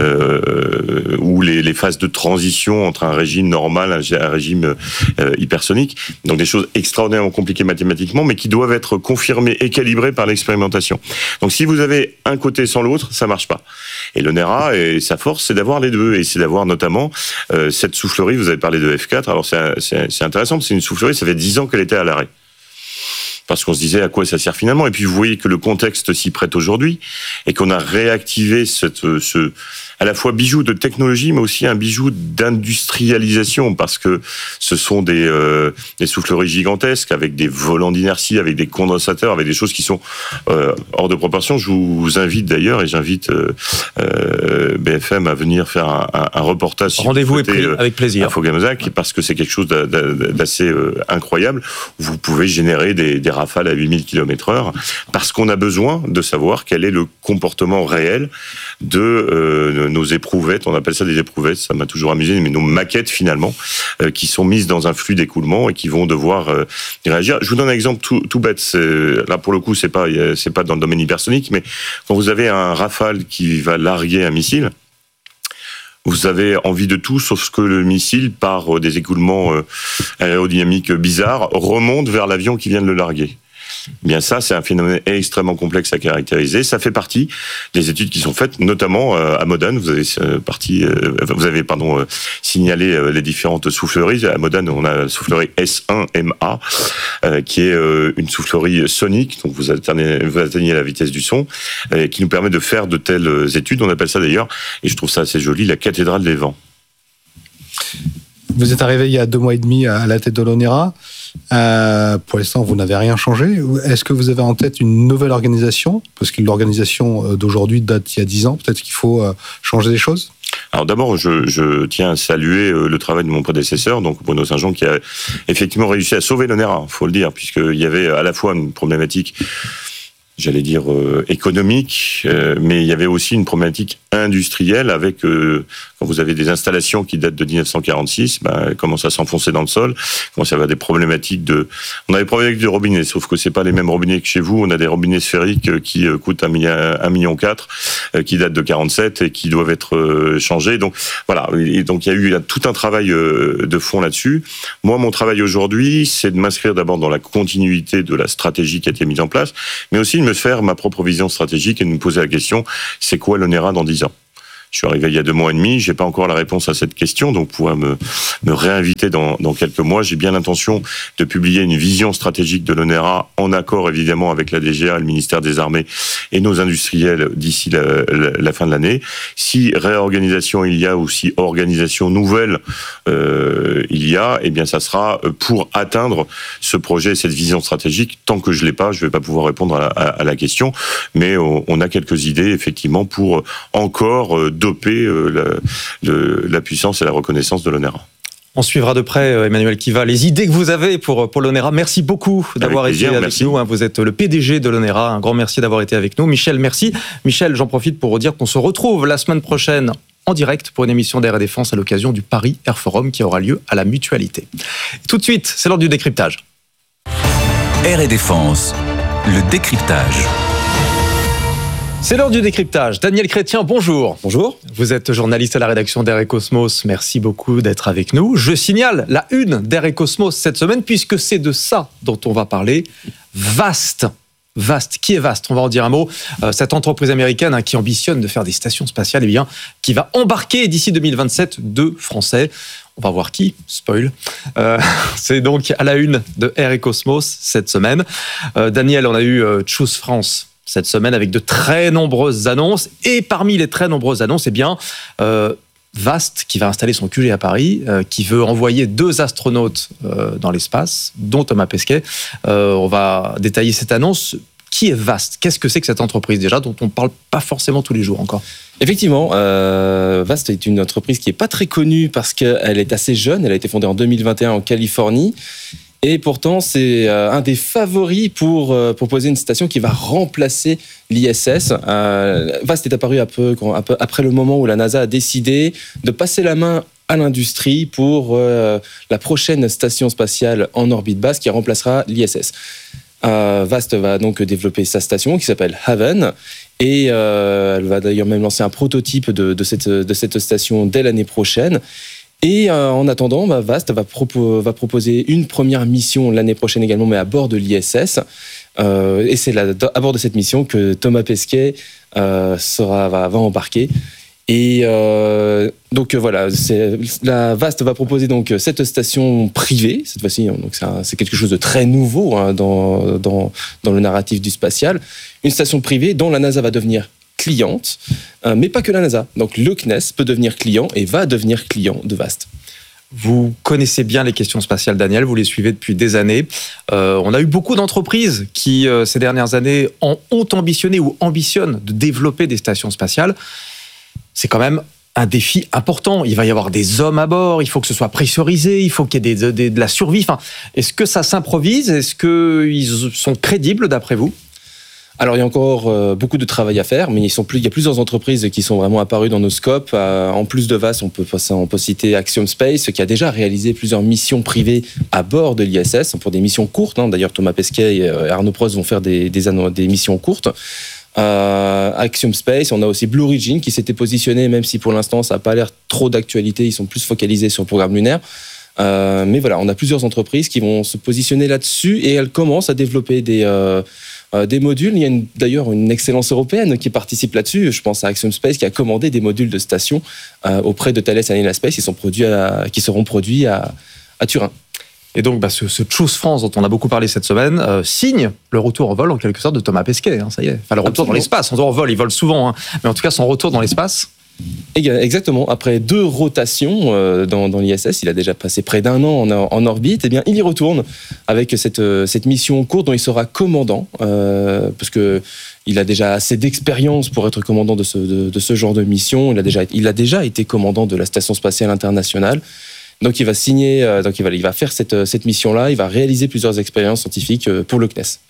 euh, ou les, les phases de transition entre un régime normal et un régime euh, hypersonique, donc des choses extraordinairement compliquées mathématiquement, mais qui doivent être confirmées et calibrées par l'expérimentation. Donc si vous avez un côté sans l'autre, ça marche pas. Et l'ONERA, et sa force, c'est d'avoir les deux, et c'est d'avoir notamment euh, cette soufflerie, vous avez parlé de F quatre, alors c'est, c'est, c'est intéressant, parce que c'est une soufflerie, ça fait dix ans qu'elle était à l'arrêt. Parce qu'on se disait à quoi ça sert finalement, et puis vous voyez que le contexte s'y prête aujourd'hui, et qu'on a réactivé cette, ce, à la fois bijou de technologie, mais aussi un bijou d'industrialisation, parce que ce sont des, euh, des souffleries gigantesques, avec des volants d'inertie, avec des condensateurs, avec des choses qui sont euh, hors de proportion. Je vous invite d'ailleurs, et j'invite euh, euh, B F M à venir faire un, un, un reportage. Si Rendez-vous est pris, euh, avec plaisir. À Fogamosac, parce que c'est quelque chose d'assez euh, incroyable. Vous pouvez générer des, des rafales à huit mille kilomètres heure, parce qu'on a besoin de savoir quel est le comportement réel de euh, nos éprouvettes, on appelle ça des éprouvettes, ça m'a toujours amusé, mais nos maquettes finalement, euh, qui sont mises dans un flux d'écoulement et qui vont devoir euh, réagir. Je vous donne un exemple tout, tout bête, c'est, là pour le coup c'est pas, c'est pas dans le domaine hypersonique, mais quand vous avez un Rafale qui va larguer un missile, vous avez envie de tout, sauf que le missile, par des écoulements euh, aérodynamiques bizarres, remonte vers l'avion qui vient de le larguer. Bien ça, c'est un phénomène extrêmement complexe à caractériser. Ça fait partie des études qui sont faites, notamment à Modane. Vous avez parti, vous avez pardon signalé les différentes souffleries. À Modane, on a la soufflerie S un M A, qui est une soufflerie sonique. Donc vous atteignez, vous atteignez la vitesse du son, qui nous permet de faire de telles études. On appelle ça d'ailleurs, et je trouve ça assez joli, la cathédrale des vents. Vous êtes arrivé il y a deux mois et demi à la tête de l'ONERA. Euh, pour l'instant, vous n'avez rien changé. Est-ce que vous avez en tête une nouvelle organisation ? Parce que l'organisation d'aujourd'hui date il y a dix ans. Peut-être qu'il faut changer des choses ? Alors d'abord, je, je tiens à saluer le travail de mon prédécesseur, donc Bruno Saint-Jean, qui a effectivement réussi à sauver l'ONERA, il faut le dire, puisqu'il y avait à la fois une problématique j'allais dire, euh, économique, euh, mais il y avait aussi une problématique industrielle avec, euh, quand vous avez des installations qui datent de dix-neuf cent quarante-six, ben, elles commencent à s'enfoncer dans le sol, commence à avoir des problématiques de... On a des problématiques de robinets, sauf que c'est pas les mêmes robinets que chez vous. On a des robinets sphériques qui euh, coûtent un million quatre, euh, qui datent de quarante-sept et qui doivent être euh, changés. Donc voilà, et donc il y a eu tout un travail euh, de fond là-dessus. Moi, mon travail aujourd'hui, c'est de m'inscrire d'abord dans la continuité de la stratégie qui a été mise en place, mais aussi de me faire ma propre vision stratégique et de me poser la question, c'est quoi l'Onera dans dix ans ? Je suis arrivé il y a deux mois et demi, j'ai pas encore la réponse à cette question, donc pouvoir me, me réinviter dans, dans quelques mois. J'ai bien l'intention de publier une vision stratégique de l'Onera en accord évidemment avec la D G A, le ministère des Armées et nos industriels d'ici la, la, la fin de l'année. Si réorganisation il y a ou si organisation nouvelle euh, il y a, eh bien ça sera pour atteindre ce projet, cette vision stratégique. Tant que je l'ai pas, je vais pas pouvoir répondre à, à, à la question, mais on, on a quelques idées effectivement pour encore euh, doper euh, la, le, la puissance et la reconnaissance de l'Onera. On suivra de près, Emmanuel Kiva, les idées que vous avez pour, pour l'Onera. Merci beaucoup d'avoir été avec merci. nous. Vous êtes le P D G de l'Onera. Un grand merci d'avoir été avec nous. Michel, merci. Michel, j'en profite pour dire qu'on se retrouve la semaine prochaine en direct pour une émission d'Air et Défense à l'occasion du Paris Air Forum qui aura lieu à la Mutualité. Tout de suite, c'est l'heure du décryptage. Air et Défense, le décryptage. C'est l'heure du décryptage. Daniel Chrétien, bonjour. Bonjour. Vous êtes journaliste à la rédaction d'Air et Cosmos. Merci beaucoup d'être avec nous. Je signale la une d'Air et Cosmos cette semaine, puisque c'est de ça dont on va parler. Vast. Vast. Qui est Vast ? On va en dire un mot. Euh, cette entreprise américaine hein, qui ambitionne de faire des stations spatiales, eh bien, qui va embarquer d'ici deux mille vingt-sept deux Français. On va voir qui, spoil. Euh, c'est donc à la une de Air et Cosmos cette semaine. Euh, Daniel, on a eu euh, Choose France cette semaine avec de très nombreuses annonces. Et parmi les très nombreuses annonces, eh bien, euh, Vast, qui va installer son Q G à Paris, euh, qui veut envoyer deux astronautes euh, dans l'espace, dont Thomas Pesquet. Euh, on va détailler cette annonce. Qui est Vast ? Qu'est-ce que c'est que cette entreprise déjà, dont on ne parle pas forcément tous les jours encore ? Effectivement, euh, Vast est une entreprise qui n'est pas très connue parce qu'elle est assez jeune. Elle a été fondée en deux mille vingt et un en Californie. Et pourtant, c'est euh, un des favoris pour euh, proposer une station qui va remplacer l'I S S. Euh, Vast est apparu un peu, un peu après le moment où la NASA a décidé de passer la main à l'industrie pour euh, la prochaine station spatiale en orbite basse qui remplacera l'I S S. Euh, Vast va donc développer sa station qui s'appelle Haven et euh, elle va d'ailleurs même lancer un prototype de, de, cette, de cette station dès l'année prochaine. Et euh, en attendant, bah, Vast va, propo- va proposer une première mission l'année prochaine également, mais à bord de l'I S S. Euh, et c'est là, à bord de cette mission que Thomas Pesquet euh, sera, va, va embarquer. Et euh, donc voilà, c'est, la Vast va proposer donc cette station privée cette fois-ci. Donc c'est, un, c'est quelque chose de très nouveau hein, dans, dans, dans le narratif du spatial. Une station privée dont la NASA va devenir cliente, euh, mais pas que la NASA. Donc le C N E S peut devenir client et va devenir client de Vast. Vous connaissez bien les questions spatiales, Daniel, vous les suivez depuis des années. Euh, on a eu beaucoup d'entreprises qui, euh, ces dernières années, en ont ambitionné ou ambitionnent de développer des stations spatiales. C'est quand même un défi important. Il va y avoir des hommes à bord, il faut que ce soit pressurisé, il faut qu'il y ait des, des, de la survie. Enfin, est-ce que ça s'improvise ? Est-ce qu'ils sont crédibles, d'après vous ? Alors, il y a encore euh, beaucoup de travail à faire, mais ils sont plus, il y a plusieurs entreprises qui sont vraiment apparues dans nos scopes. Euh, en plus de Vast, on peut, on peut citer Axiom Space, qui a déjà réalisé plusieurs missions privées à bord de l'I S S, pour des missions courtes. Hein. D'ailleurs, Thomas Pesquet et Arnaud Prost vont faire des, des, des missions courtes. Euh, Axiom Space, on a aussi Blue Origin, qui s'était positionné, même si pour l'instant, ça n'a pas l'air trop d'actualité, ils sont plus focalisés sur le programme lunaire. Euh, mais voilà, on a plusieurs entreprises qui vont se positionner là-dessus et elles commencent à développer des... Euh, Euh, des modules. Il y a une, d'ailleurs une excellence européenne qui participe là-dessus. Je pense à Axiom Space qui a commandé des modules de station euh, auprès de Thales Alenia Space qui, sont produits à, qui seront produits à, à Turin. Et donc, bah, ce, ce Choose France dont on a beaucoup parlé cette semaine euh, signe le retour en vol en quelque sorte de Thomas Pesquet. Hein, ça y est. Enfin, le retour Absolument. Dans l'espace. On dit en vol, il vole souvent, hein, mais en tout cas son retour dans l'espace. Exactement. Après deux rotations euh, dans, dans l'I S S, il a déjà passé près d'un an en, en orbite. Eh bien, il y retourne avec cette, cette mission courte dont il sera commandant, euh, parce que il a déjà assez d'expérience pour être commandant de ce, de, de ce genre de mission. Il a déjà, il a déjà été commandant de la Station spatiale internationale. Donc, il va signer, euh, donc il va, il va faire cette, cette mission-là. Il va réaliser plusieurs expériences scientifiques pour le C N E S.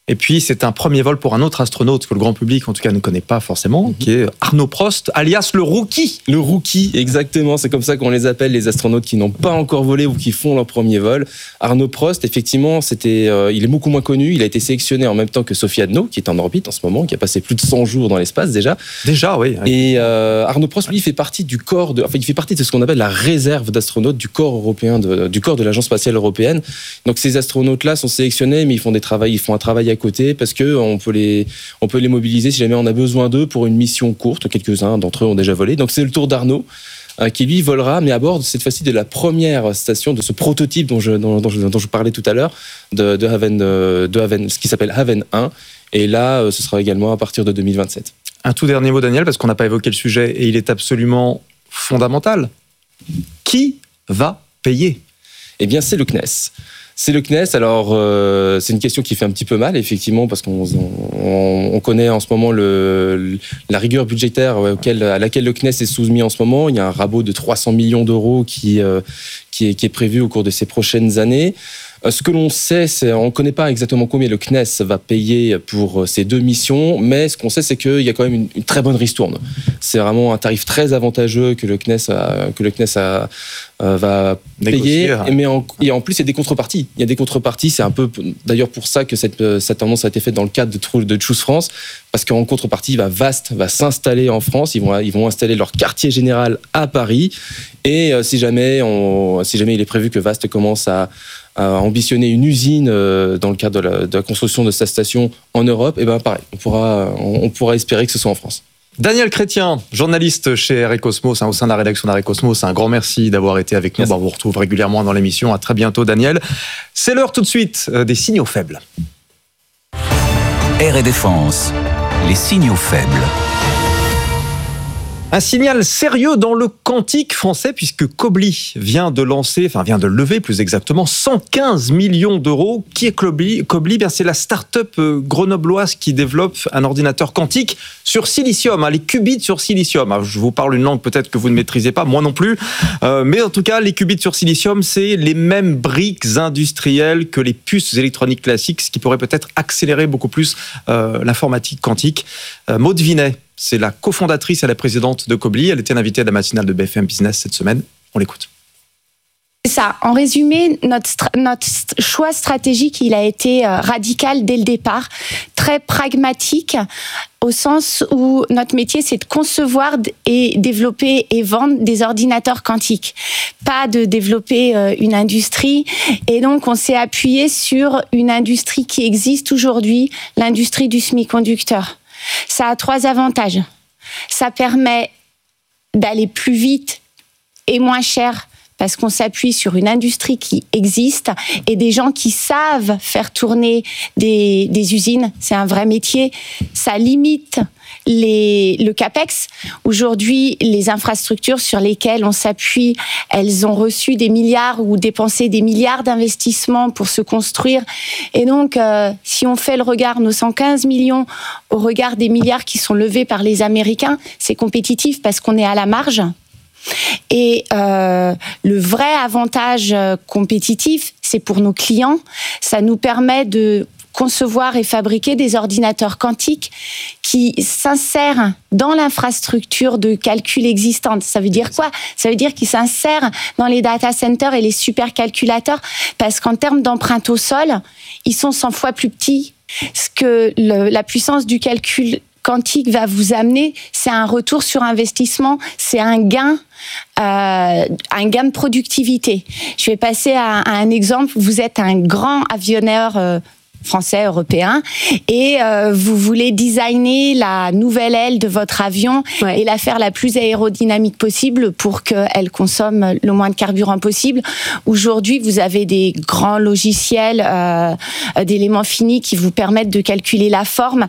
Et puis, c'est un premier vol pour un autre astronaute que le grand public, en tout cas, ne connaît pas forcément, mmh. qui est Arnaud Prost, alias le Rookie. Le Rookie, exactement. C'est comme ça qu'on les appelle, les astronautes qui n'ont pas encore volé ou qui font leur premier vol. Arnaud Prost, effectivement, c'était, euh, il est beaucoup moins connu. Il a été sélectionné en même temps que Sophie Adno, qui est en orbite en ce moment, qui a passé plus de cent jours dans l'espace déjà. Déjà, oui. oui. Et euh, Arnaud Prost, lui, il fait partie du corps de, enfin, il fait partie de ce qu'on appelle la réserve d'astronautes du corps européen, de, du corps de l'Agence spatiale européenne. Donc, ces astronautes-là sont sélectionnés, mais ils font des travaux, ils font un travail à côté parce que on peut les, on peut les mobiliser si jamais on a besoin d'eux pour une mission courte. Quelques-uns d'entre eux ont déjà volé. Donc c'est le tour d'Arnaud euh, qui lui volera, mais à bord cette fois-ci de la première station de ce prototype dont je, dont, dont je, dont je parlais tout à l'heure, de, de Haven, de Haven, ce qui s'appelle Haven un. Et là, euh, ce sera également à partir de deux mille vingt-sept. Un tout dernier mot, Daniel, parce qu'on n'a pas évoqué le sujet et il est absolument fondamental. Qui va payer ? Eh bien, c'est le C N E S. C'est le C N E S, alors euh, c'est une question qui fait un petit peu mal, effectivement, parce qu'on on, on connaît en ce moment le, la rigueur budgétaire auquel, à laquelle le C N E S est soumis en ce moment. Il y a un rabot de trois cents millions d'euros qui, euh, qui, est, qui est prévu au cours de ces prochaines années. Ce que l'on sait, c'est on ne connaît pas exactement combien le C N E S va payer pour ces deux missions, mais ce qu'on sait, c'est qu'il y a quand même une, une très bonne ristourne. C'est vraiment un tarif très avantageux que le C N E S, a, que le C N E S a, euh, va payer. Négocier. Mais en, et en plus, il y a des contreparties. Il y a des contreparties. C'est un peu d'ailleurs pour ça que cette, cette tendance a été faite dans le cadre de, de Choose France, parce qu'en contrepartie, va Vast va s'installer en France. Ils vont, ils vont installer leur quartier général à Paris. Et euh, si jamais, on, si jamais il est prévu que Vast commence à à ambitionner une usine dans le cadre de la, de la construction de sa station en Europe, et ben pareil, on pourra, on pourra espérer que ce soit en France. Daniel Chrétien, journaliste chez R E Cosmos, hein, au sein de la rédaction d'R E Cosmos, un grand merci d'avoir été avec nous. Bon, on vous retrouve régulièrement dans l'émission. À très bientôt, Daniel. C'est l'heure tout de suite des signaux faibles. Air et Défense, les signaux faibles. Un signal sérieux dans le quantique français puisque Quobly vient de lancer, enfin vient de lever plus exactement cent quinze millions d'euros. Qui est Quobly ? Quobly, bien c'est la start-up grenobloise qui développe un ordinateur quantique sur silicium, hein, les qubits sur silicium. Alors, je vous parle une langue peut-être que vous ne maîtrisez pas, moi non plus, euh, mais en tout cas les qubits sur silicium, c'est les mêmes briques industrielles que les puces électroniques classiques, ce qui pourrait peut-être accélérer beaucoup plus euh, l'informatique quantique. Euh, Maud Vinet, c'est la cofondatrice et la présidente de Quobly. Elle était l'invitée à la matinale de B F M Business cette semaine. On l'écoute. C'est ça. En résumé, notre, stra- notre choix stratégique, il a été euh, radical dès le départ, très pragmatique, au sens où notre métier, c'est de concevoir et développer et vendre des ordinateurs quantiques, pas de développer euh, une industrie. Et donc, on s'est appuyé sur une industrie qui existe aujourd'hui, l'industrie du semi-conducteur. Ça a trois avantages. Ça permet d'aller plus vite et moins cher parce qu'on s'appuie sur une industrie qui existe et des gens qui savent faire tourner des, des usines. C'est un vrai métier. Ça limite les, le CAPEX. Aujourd'hui, les infrastructures sur lesquelles on s'appuie, elles ont reçu des milliards ou dépensé des milliards d'investissements pour se construire. Et donc, euh, si on fait le regard, nos cent quinze millions au regard des milliards qui sont levés par les Américains, c'est compétitif parce qu'on est à la marge. Et euh, le vrai avantage compétitif, c'est pour nos clients. Ça nous permet de concevoir et fabriquer des ordinateurs quantiques qui s'insèrent dans l'infrastructure de calcul existante. Ça veut dire quoi ? Ça veut dire qu'ils s'insèrent dans les data centers et les supercalculateurs parce qu'en termes d'empreinte au sol, ils sont cent fois plus petits. Ce que le, la puissance du calcul quantique va vous amener, c'est un retour sur investissement, c'est un gain, euh, un gain de productivité. Je vais passer à, à un exemple. Vous êtes un grand avionneur euh, français, européen, et euh, vous voulez designer la nouvelle aile de votre avion ouais. et la faire la plus aérodynamique possible pour qu'elle consomme le moins de carburant possible. Aujourd'hui, vous avez des grands logiciels euh, d'éléments finis qui vous permettent de calculer la forme,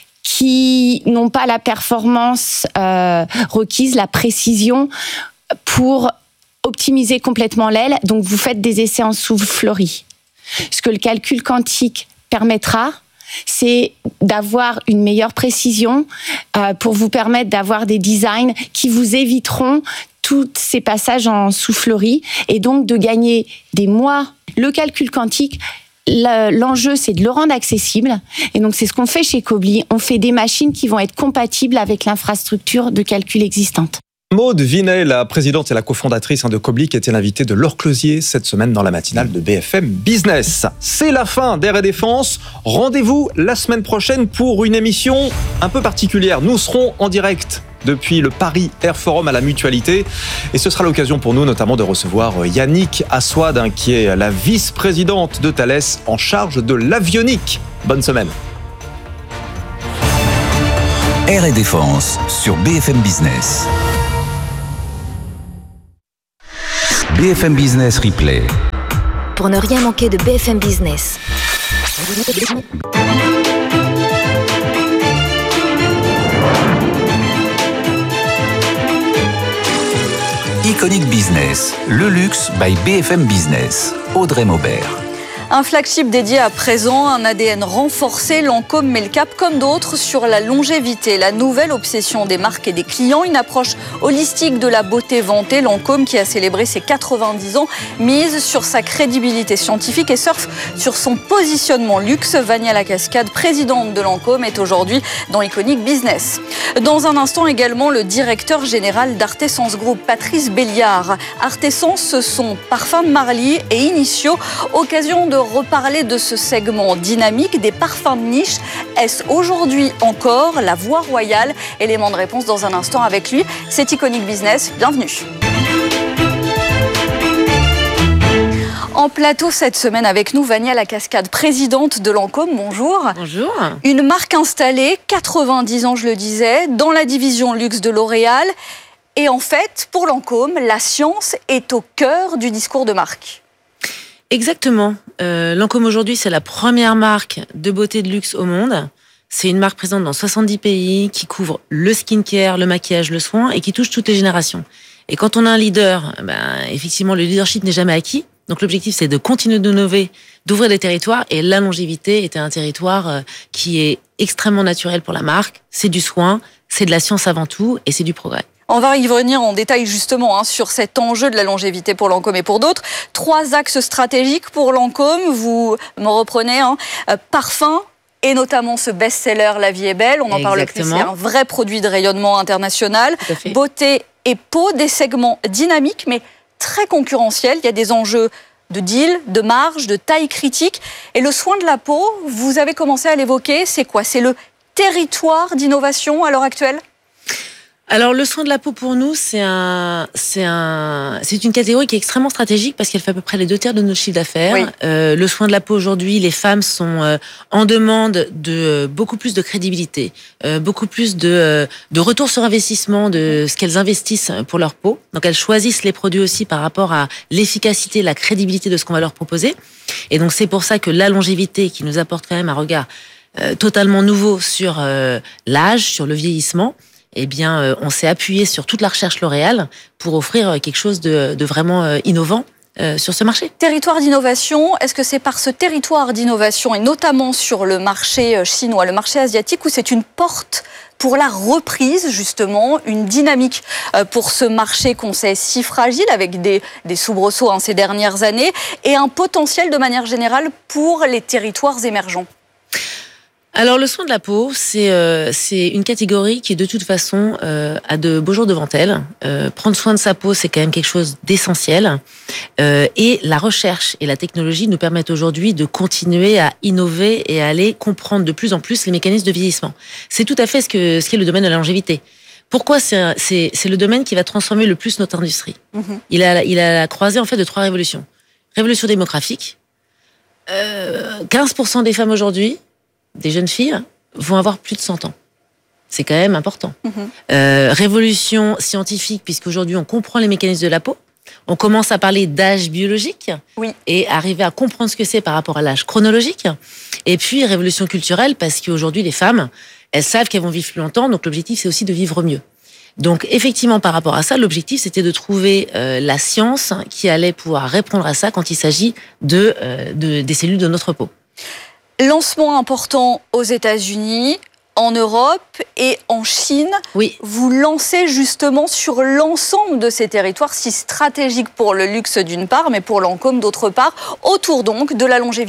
qui n'ont pas la performance euh, requise, la précision pour optimiser complètement l'aile. Donc, vous faites des essais en soufflerie. Ce que le calcul quantique permettra, c'est d'avoir une meilleure précision euh, pour vous permettre d'avoir des designs qui vous éviteront tous ces passages en soufflerie et donc de gagner des mois. Le calcul quantique l'enjeu, c'est de le rendre accessible. Et donc, c'est ce qu'on fait chez Kobli. On fait des machines qui vont être compatibles avec l'infrastructure de calcul existante. Maude Vinet, la présidente et la cofondatrice de Kobli, qui était l'invitée de Laure Closier cette semaine dans la matinale de B F M Business. C'est la fin d'Air et Défense. Rendez-vous la semaine prochaine pour une émission un peu particulière. Nous serons en direct depuis le Paris Air Forum à la Mutualité. Et ce sera l'occasion pour nous notamment de recevoir Yannick Assouad, qui est la vice-présidente de Thales en charge de l'avionique. Bonne semaine. Air et Défense sur B F M Business. B F M Business Replay. Pour ne rien manquer de B F M Business. Iconic Business, le luxe by B F M Business. Audrey Maubert. Un flagship dédié à présent, un A D N renforcé, Lancôme met le cap comme d'autres sur la longévité, la nouvelle obsession des marques et des clients, une approche holistique de la beauté vantée. Lancôme, qui a célébré ses quatre-vingt-dix ans, mise sur sa crédibilité scientifique et surfe sur son positionnement luxe. Vania Lacascade, présidente de Lancôme, est aujourd'hui dans Iconic Business. Dans un instant également, le directeur général d'Artesans Group, Patrice Béliard. Artesans, ce sont Parfums de Marly et Initio, occasion de reparler de ce segment dynamique des parfums de niche. Est-ce aujourd'hui encore la voie royale? Élément de réponse dans un instant avec lui. C'est Iconic Business. Bienvenue. En plateau cette semaine avec nous, Vania Lacascade, présidente de Lancôme. Bonjour. Bonjour. Une marque installée, quatre-vingt-dix ans je le disais, dans la division luxe de L'Oréal. Et en fait, pour Lancôme, la science est au cœur du discours de marque. Exactement. Euh, Lancôme aujourd'hui, c'est la première marque de beauté de luxe au monde. C'est une marque présente dans soixante-dix pays qui couvre le skincare, le maquillage, le soin et qui touche toutes les générations. Et quand on a un leader, ben, effectivement, le leadership n'est jamais acquis. Donc l'objectif, c'est de continuer d'innover, d'ouvrir des territoires. Et la longévité était un territoire qui est extrêmement naturel pour la marque. C'est du soin, c'est de la science avant tout et c'est du progrès. On va y revenir en détail justement hein, sur cet enjeu de la longévité pour Lancôme et pour d'autres. Trois axes stratégiques pour Lancôme, vous me reprenez, hein, euh, parfum et notamment ce best-seller La Vie est belle, on en parle plus, c'est un vrai produit de rayonnement international. Beauté et peau, des segments dynamiques mais très concurrentiels, il y a des enjeux de deal, de marge, de taille critique. Et le soin de la peau, vous avez commencé à l'évoquer, c'est quoi? C'est le territoire d'innovation à l'heure actuelle? Alors, le soin de la peau, pour nous, c'est un, c'est un, c'est une catégorie qui est extrêmement stratégique parce qu'elle fait à peu près les deux tiers de notre chiffre d'affaires. Oui. Euh, le soin de la peau, aujourd'hui, les femmes sont euh, en demande de euh, beaucoup plus de crédibilité, euh, beaucoup plus de, euh, de retour sur investissement de ce qu'elles investissent pour leur peau. Donc, elles choisissent les produits aussi par rapport à l'efficacité, la crédibilité de ce qu'on va leur proposer. Et donc, c'est pour ça que la longévité, qui nous apporte quand même un regard euh, totalement nouveau sur euh, l'âge, sur le vieillissement, eh bien, euh, on s'est appuyé sur toute la recherche L'Oréal pour offrir quelque chose de, de vraiment euh, innovant euh, sur ce marché. Territoire d'innovation, est-ce que c'est par ce territoire d'innovation, et notamment sur le marché chinois, le marché asiatique, où c'est une porte pour la reprise, justement, une dynamique pour ce marché qu'on sait si fragile, avec des, des soubresauts hein, ces dernières années, et un potentiel de manière générale pour les territoires émergents? Alors, le soin de la peau, c'est euh, c'est une catégorie qui, de toute façon, euh, a de beaux jours devant elle. Euh, prendre soin de sa peau, c'est quand même quelque chose d'essentiel. Euh, et la recherche et la technologie nous permettent aujourd'hui de continuer à innover et à aller comprendre de plus en plus les mécanismes de vieillissement. C'est tout à fait ce que ce qui est le domaine de la longévité. Pourquoi c'est c'est c'est le domaine qui va transformer le plus notre industrie. Mm-hmm. Il a il a la croisée en fait de trois révolutions. Révolution démographique. Euh, quinze pour cent des femmes aujourd'hui, des jeunes filles, vont avoir plus de cent ans. C'est quand même important. Mmh. Euh, révolution scientifique, puisqu'aujourd'hui, on comprend les mécanismes de la peau. On commence à parler d'âge biologique oui. et arriver à comprendre ce que c'est par rapport à l'âge chronologique. Et puis, révolution culturelle, parce qu'aujourd'hui, les femmes, elles savent qu'elles vont vivre plus longtemps, donc l'objectif, c'est aussi de vivre mieux. Donc, effectivement, par rapport à ça, l'objectif, c'était de trouver euh, la science qui allait pouvoir répondre à ça quand il s'agit de, euh, de, des cellules de notre peau. Lancement important aux États-Unis, en Europe et en Chine. Oui. Vous lancez justement sur l'ensemble de ces territoires si stratégiques pour le luxe d'une part, mais pour Lancôme d'autre part, autour donc de la longévité.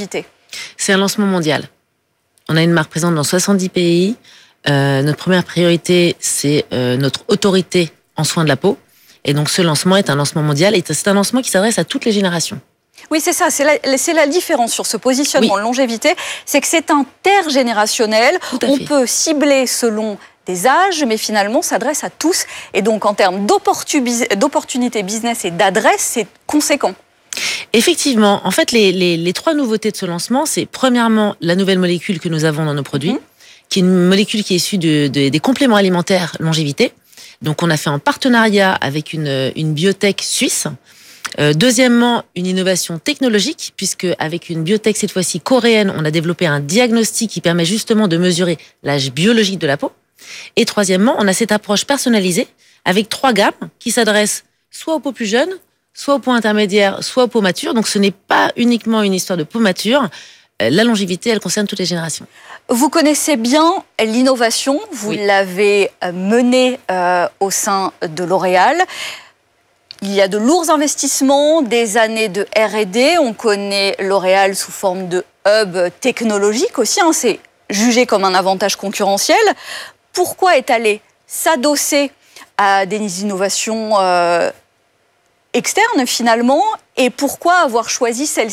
C'est un lancement mondial. On a une marque présente dans soixante-dix pays. Euh, notre première priorité, c'est euh, notre autorité en soins de la peau. Et donc, ce lancement est un lancement mondial et c'est un lancement qui s'adresse à toutes les générations. Oui, c'est ça. C'est la, c'est la différence sur ce positionnement Oui. de longévité. C'est que c'est intergénérationnel. On fait. peut cibler selon des âges, mais finalement, s'adresse à tous. Et donc, en termes d'opportu- d'opportunités business et d'adresse, c'est conséquent. Effectivement, en fait, les, les, les trois nouveautés de ce lancement, c'est premièrement la nouvelle molécule que nous avons dans nos produits, mmh. qui est une molécule qui est issue de, de, des compléments alimentaires longévité. Donc, on a fait en partenariat avec une, une biotech suisse. Euh, deuxièmement, une innovation technologique, puisque avec une biotech cette fois-ci coréenne, on a développé un diagnostic qui permet justement de mesurer l'âge biologique de la peau. Et troisièmement, on a cette approche personnalisée avec trois gammes qui s'adressent soit aux peaux plus jeunes, soit aux peaux intermédiaires, soit aux peaux matures. Donc, ce n'est pas uniquement une histoire de peau mature. La longévité, elle concerne toutes les générations. Vous connaissez bien l'innovation. Vous oui. l'avez menée euh, au sein de L'Oréal. Il y a de lourds investissements, des années de R et D. On connaît L'Oréal sous forme de hub technologique aussi. Hein. C'est jugé comme un avantage concurrentiel. Pourquoi est allé s'adosser à des innovations euh, externes finalement, et pourquoi avoir choisi celle-ci ?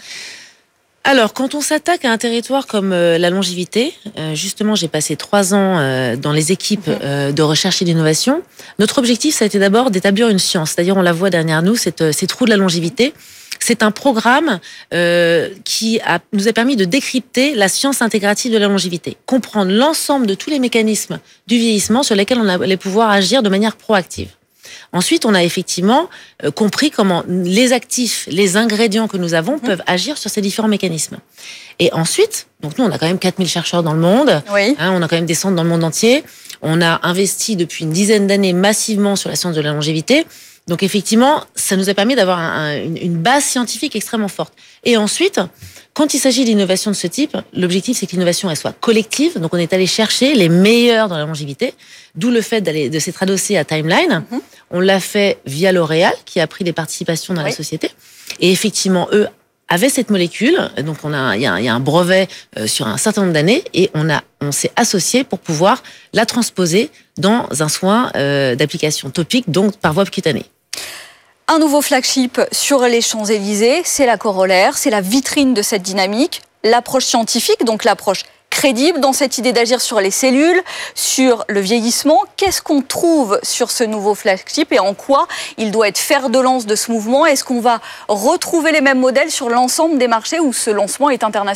Alors, quand on s'attaque à un territoire comme euh, la longévité, euh, justement, j'ai passé trois ans euh, dans les équipes euh, de recherche et d'innovation. Notre objectif, ça a été d'abord d'établir une science. C'est-à-dire, on la voit derrière nous, cette, cette roue de la longévité. C'est un programme euh, qui a, nous a permis de décrypter la science intégrative de la longévité, comprendre l'ensemble de tous les mécanismes du vieillissement sur lesquels on allait pouvoir agir de manière proactive. Ensuite, on a effectivement euh, compris comment les actifs, les ingrédients que nous avons mmh. peuvent agir sur ces différents mécanismes. Et ensuite, donc nous, on a quand même quatre mille chercheurs dans le monde. Oui. Hein, on a quand même des centres dans le monde entier. On a investi depuis une dizaine d'années massivement sur la science de la longévité. Donc effectivement, ça nous a permis d'avoir un, un, une, une base scientifique extrêmement forte. Et ensuite, quand il s'agit d'innovation de ce type, l'objectif, c'est que l'innovation, elle soit collective. Donc on est allé chercher les meilleurs dans la longévité, d'où le fait d'aller, de s'être adossé à Timeline. Mm-hmm. On l'a fait via L'Oréal, qui a pris des participations dans oui. la société. Et effectivement, eux avaient cette molécule. Donc on a, il y a, il y a un brevet euh, sur un certain nombre d'années, et on a, on s'est associé pour pouvoir la transposer dans un soin euh, d'application topique, donc par voie cutanée. Un nouveau flagship sur les Champs-Élysées, c'est la corollaire, c'est la vitrine de cette dynamique, l'approche scientifique, donc l'approche crédible dans cette idée d'agir sur les cellules, sur le vieillissement. Qu'est-ce qu'on trouve sur ce nouveau flagship et en quoi il doit être fer de lance de ce mouvement ? Est-ce qu'on va retrouver les mêmes modèles sur l'ensemble des marchés où ce lancement est international ?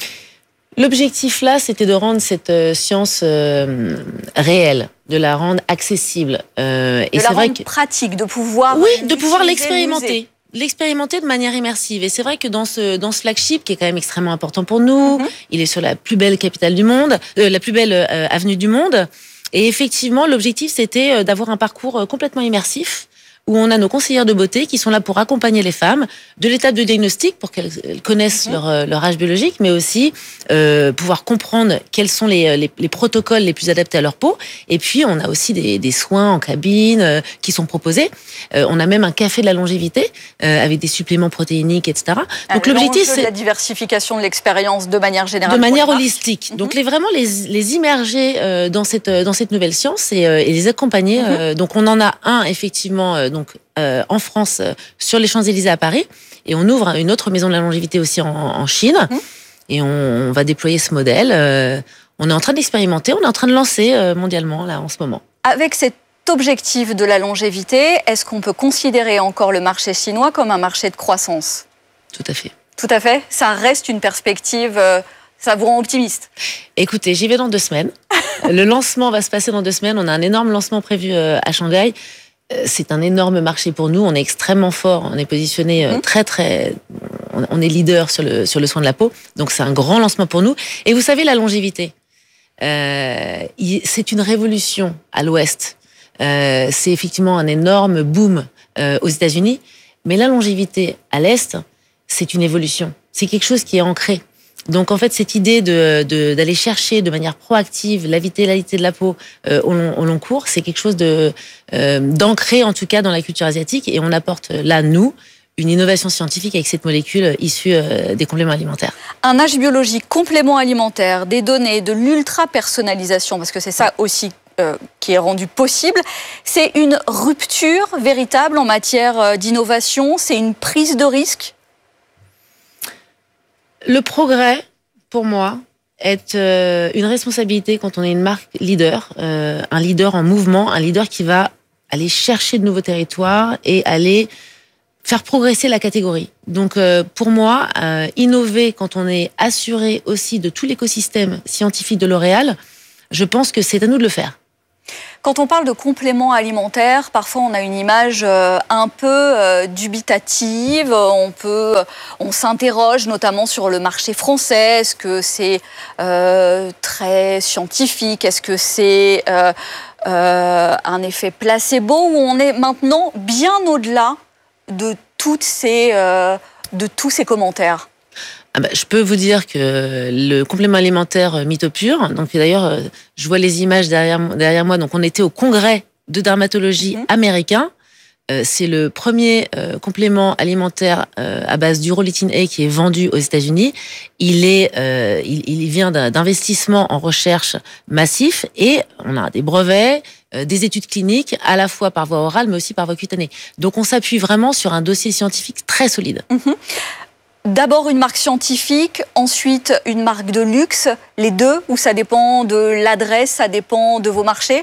L'objectif là, c'était de rendre cette euh, science euh, réelle, de la rendre accessible. Euh, et de la rendre que... pratique, de pouvoir oui, de pouvoir l'expérimenter. L'expérimenter de manière immersive. Et c'est vrai que dans ce, dans ce flagship, qui est quand même extrêmement important pour nous, mm-hmm. il est sur la plus belle capitale du monde, euh, la plus belle euh, avenue du monde. Et effectivement, l'objectif, c'était d'avoir un parcours complètement immersif, où on a nos conseillères de beauté qui sont là pour accompagner les femmes de l'étape de diagnostic pour qu'elles connaissent mmh. leur, leur âge biologique, mais aussi euh, pouvoir comprendre quels sont les, les, les protocoles les plus adaptés à leur peau. Et puis, on a aussi des, des soins en cabine euh, qui sont proposés. Euh, on a même un café de la longévité euh, avec des suppléments protéiniques, et cetera. Donc, l'objectif, c'est la diversification de l'expérience de manière générale. De manière holistique. Mmh. Donc, les, vraiment les, les immerger euh, dans, cette, dans cette nouvelle science et, euh, et les accompagner. Mmh. Euh, donc, on en a un, effectivement, euh, donc, euh, en France, euh, sur les Champs-Élysées à Paris. Et on ouvre une autre maison de la longévité aussi en, en Chine. Mmh. Et on, on va déployer ce modèle. Euh, on est en train d'expérimenter, on est en train de lancer euh, mondialement, là, en ce moment. Avec cet objectif de la longévité, est-ce qu'on peut considérer encore le marché chinois comme un marché de croissance ? Tout à fait. Tout à fait. Ça reste une perspective, euh, ça vous rend optimiste ? Écoutez, j'y vais dans deux semaines. Le lancement va se passer dans deux semaines. On a un énorme lancement prévu euh, à Shanghai. C'est un énorme marché pour nous. On est extrêmement fort. On est positionné mmh. très, très... On est leader sur le, sur le soin de la peau. Donc, c'est un grand lancement pour nous. Et vous savez, la longévité, euh, c'est une révolution à l'Ouest. Euh, c'est effectivement un énorme boom euh, aux États-Unis. Mais la longévité à l'Est, c'est une évolution. C'est quelque chose qui est ancré. Donc, en fait, cette idée de, de, d'aller chercher de manière proactive la vitalité de la peau euh, au, long, au long cours, c'est quelque chose de, euh, d'ancré, en tout cas, dans la culture asiatique. Et on apporte là, nous, une innovation scientifique avec cette molécule issue euh, des compléments alimentaires. Un âge biologique, complément alimentaire, des données, de l'ultra-personnalisation, parce que c'est ça aussi euh, qui est rendu possible. C'est une rupture véritable en matière d'innovation, c'est une prise de risque. Le progrès, pour moi, est euh, une responsabilité quand on est une marque leader, euh, un leader en mouvement, un leader qui va aller chercher de nouveaux territoires et aller faire progresser la catégorie. Donc euh, pour moi, euh, innover quand on est assuré aussi de tout l'écosystème scientifique de L'Oréal, je pense que c'est à nous de le faire. Quand on parle de compléments alimentaires, parfois on a une image euh, un peu euh, dubitative. On peut, on s'interroge notamment sur le marché français. Est-ce que c'est euh, très scientifique? Est-ce que c'est euh, euh, un effet placebo? Ou on est maintenant bien au-delà de toutes ces, euh, de tous ces commentaires? Ah bah, je peux vous dire que le complément alimentaire Mythopure, donc d'ailleurs, je vois les images derrière, derrière moi, donc on était au congrès de dermatologie mmh. américain. Euh, c'est le premier euh, complément alimentaire euh, à base d'urolithin A qui est vendu aux États-Unis. Il est, euh, il, il vient d'investissements en recherche massif et on a des brevets, euh, des études cliniques à la fois par voie orale mais aussi par voie cutanée. Donc on s'appuie vraiment sur un dossier scientifique très solide. Mmh. D'abord une marque scientifique, ensuite une marque de luxe, les deux, ou ça dépend de l'adresse, ça dépend de vos marchés?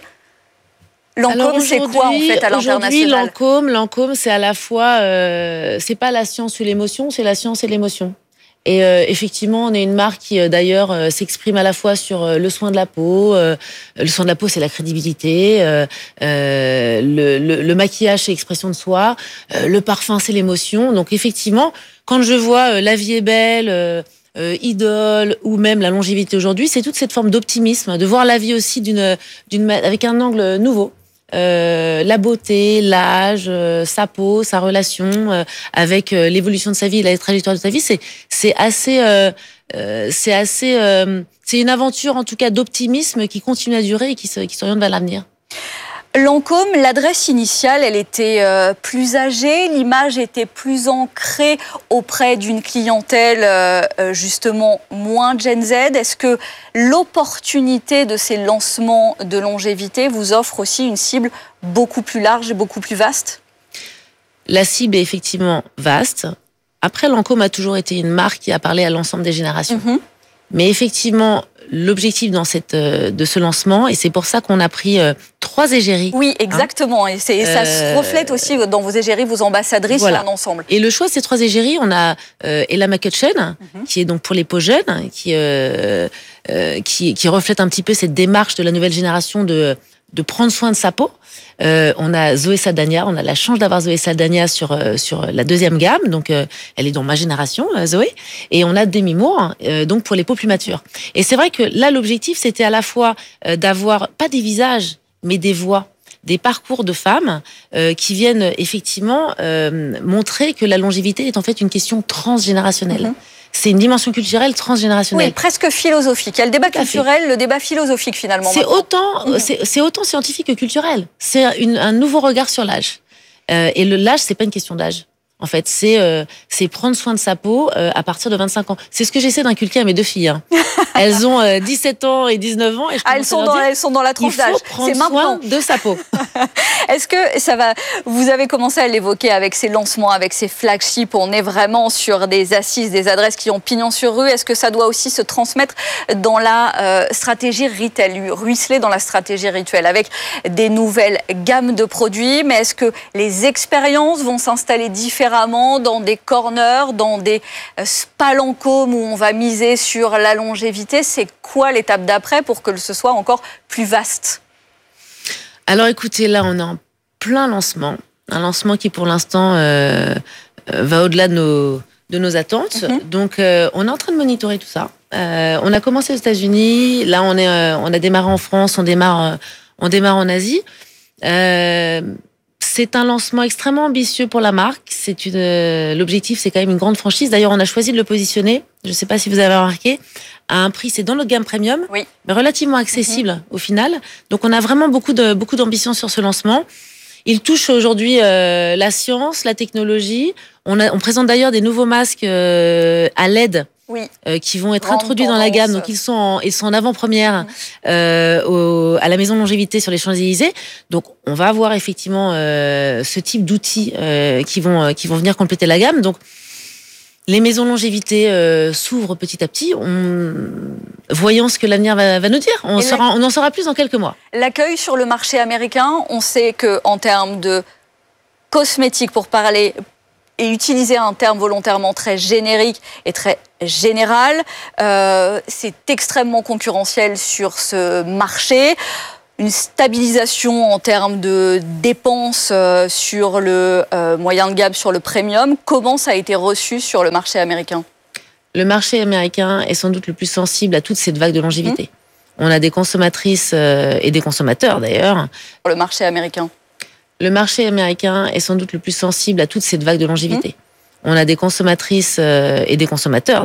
Lancôme, c'est quoi en fait à l'international? Aujourd'hui, Lancôme, Lancôme, c'est à la fois, euh, c'est pas la science ou l'émotion, c'est la science et l'émotion. Et euh, effectivement, on est une marque qui, euh, d'ailleurs, euh, s'exprime à la fois sur euh, le soin de la peau. Euh, le soin de la peau, c'est la crédibilité. Euh, euh, le, le, le maquillage, c'est l'expression de soi. Euh, le parfum, c'est l'émotion. Donc, effectivement, quand je vois euh, La vie est belle, euh, euh, Idole ou même la longévité aujourd'hui, c'est toute cette forme d'optimisme, de voir la vie aussi d'une, d'une, avec un angle nouveau. Euh, la beauté, l'âge, euh, sa peau, sa relation euh, avec euh, l'évolution de sa vie, la trajectoire de sa vie, c'est c'est assez euh, euh, c'est assez euh, c'est une aventure en tout cas d'optimisme qui continue à durer et qui se, qui s'oriente vers l'avenir. Lancôme, l'adresse initiale, elle était euh, plus âgée, l'image était plus ancrée auprès d'une clientèle euh, justement moins Gen Z. Est-ce que l'opportunité de ces lancements de longévité vous offre aussi une cible beaucoup plus large et beaucoup plus vaste? La cible est effectivement vaste. Après, Lancôme a toujours été une marque qui a parlé à l'ensemble des générations. Mm-hmm. Mais effectivement, l'objectif dans cette, de ce lancement, et c'est pour ça qu'on a pris euh, trois égéries. Oui, exactement. Hein. Et, c'est, et ça euh, se reflète aussi dans vos égéries, vos ambassadrices, voilà. Sur un ensemble. Et le choix de ces trois égéries, on a euh, Ella McCutcheon, mm-hmm. qui est donc pour les peaux jeunes, qui, euh, euh, qui, qui reflète un petit peu cette démarche de la nouvelle génération de, de prendre soin de sa peau. Euh, on a Zoé Saldana, on a la chance d'avoir Zoé Saldana sur euh, sur la deuxième gamme, donc euh, elle est dans ma génération, euh, Zoé, et on a Demi Moore, euh, donc pour les peaux plus matures. Et c'est vrai que là l'objectif c'était à la fois euh, d'avoir pas des visages, mais des voix, des parcours de femmes euh, qui viennent effectivement euh, montrer que la longévité est en fait une question transgénérationnelle. Mm-hmm. C'est une dimension culturelle transgénérationnelle. Oui, presque philosophique. Il y a le débat culturel, le débat philosophique finalement. C'est autant, mmh. c'est, c'est autant scientifique que culturel. C'est une, un nouveau regard sur l'âge. Euh, et le, l'âge, c'est pas une question d'âge. En fait, c'est euh, c'est prendre soin de sa peau euh, à partir de vingt-cinq ans. C'est ce que j'essaie d'inculquer à mes deux filles. Hein. Elles ont euh, dix-sept ans et dix-neuf ans. Et je ah, elles, sont dans, dire, elles sont dans la tranche d'âge. C'est maintenant. De sa peau. Est-ce que ça va... Vous avez commencé à l'évoquer avec ces lancements, avec ces flagships. On est vraiment sur des assises, des adresses qui ont pignon sur rue. Est-ce que ça doit aussi se transmettre dans la euh, stratégie retail, ruisseler dans la stratégie rituelle avec des nouvelles gammes de produits? Mais est-ce que les expériences vont s'installer différemment dans des corners, dans des spas Lancôme où on va miser sur la longévité? C'est quoi l'étape d'après pour que ce soit encore plus vaste? Alors écoutez, là on est en plein lancement. Un lancement qui pour l'instant euh, va au-delà de nos, de nos attentes. Mm-hmm. Donc euh, on est en train de monitorer tout ça. Euh, on a commencé aux États-Unis, là on, est, euh, on a démarré en France, on démarre, euh, on démarre en Asie. Euh, C'est un lancement extrêmement ambitieux pour la marque. C'est une, euh, l'objectif, c'est quand même une grande franchise. D'ailleurs, on a choisi de le positionner, je ne sais pas si vous avez remarqué, à un prix, c'est dans notre gamme premium, oui. mais relativement accessible mm-hmm. au final. Donc, on a vraiment beaucoup de beaucoup d'ambition sur ce lancement. Il touche aujourd'hui euh, la science, la technologie. On, a, on présente d'ailleurs des nouveaux masques euh, à L E D. Oui. Euh, qui vont être Grande introduits dans la gamme. Donc, ils sont en, ils sont en avant-première euh, au, à la Maison Longévité sur les Champs-Élysées. Donc, on va avoir effectivement euh, ce type d'outils euh, qui, vont, qui vont venir compléter la gamme. Donc, les maisons Longévité euh, s'ouvrent petit à petit. On... Voyons ce que l'avenir va, va nous dire. On, saura, on en saura plus dans quelques mois. L'accueil sur le marché américain, on sait qu'en termes de cosmétiques, pour parler... et utiliser un terme volontairement très générique et très général. Euh, c'est extrêmement concurrentiel sur ce marché. Une stabilisation en termes de dépenses euh, sur le euh, moyen de gamme, sur le premium. Comment ça a été reçu sur le marché américain ? Le marché américain est sans doute le plus sensible à toute cette vague de longévité. Mmh. On a des consommatrices euh, et des consommateurs d'ailleurs. Sur le marché américain. Le marché américain est sans doute le plus sensible à toute cette vague de longévité. Mmh. On a des consommatrices et des consommateurs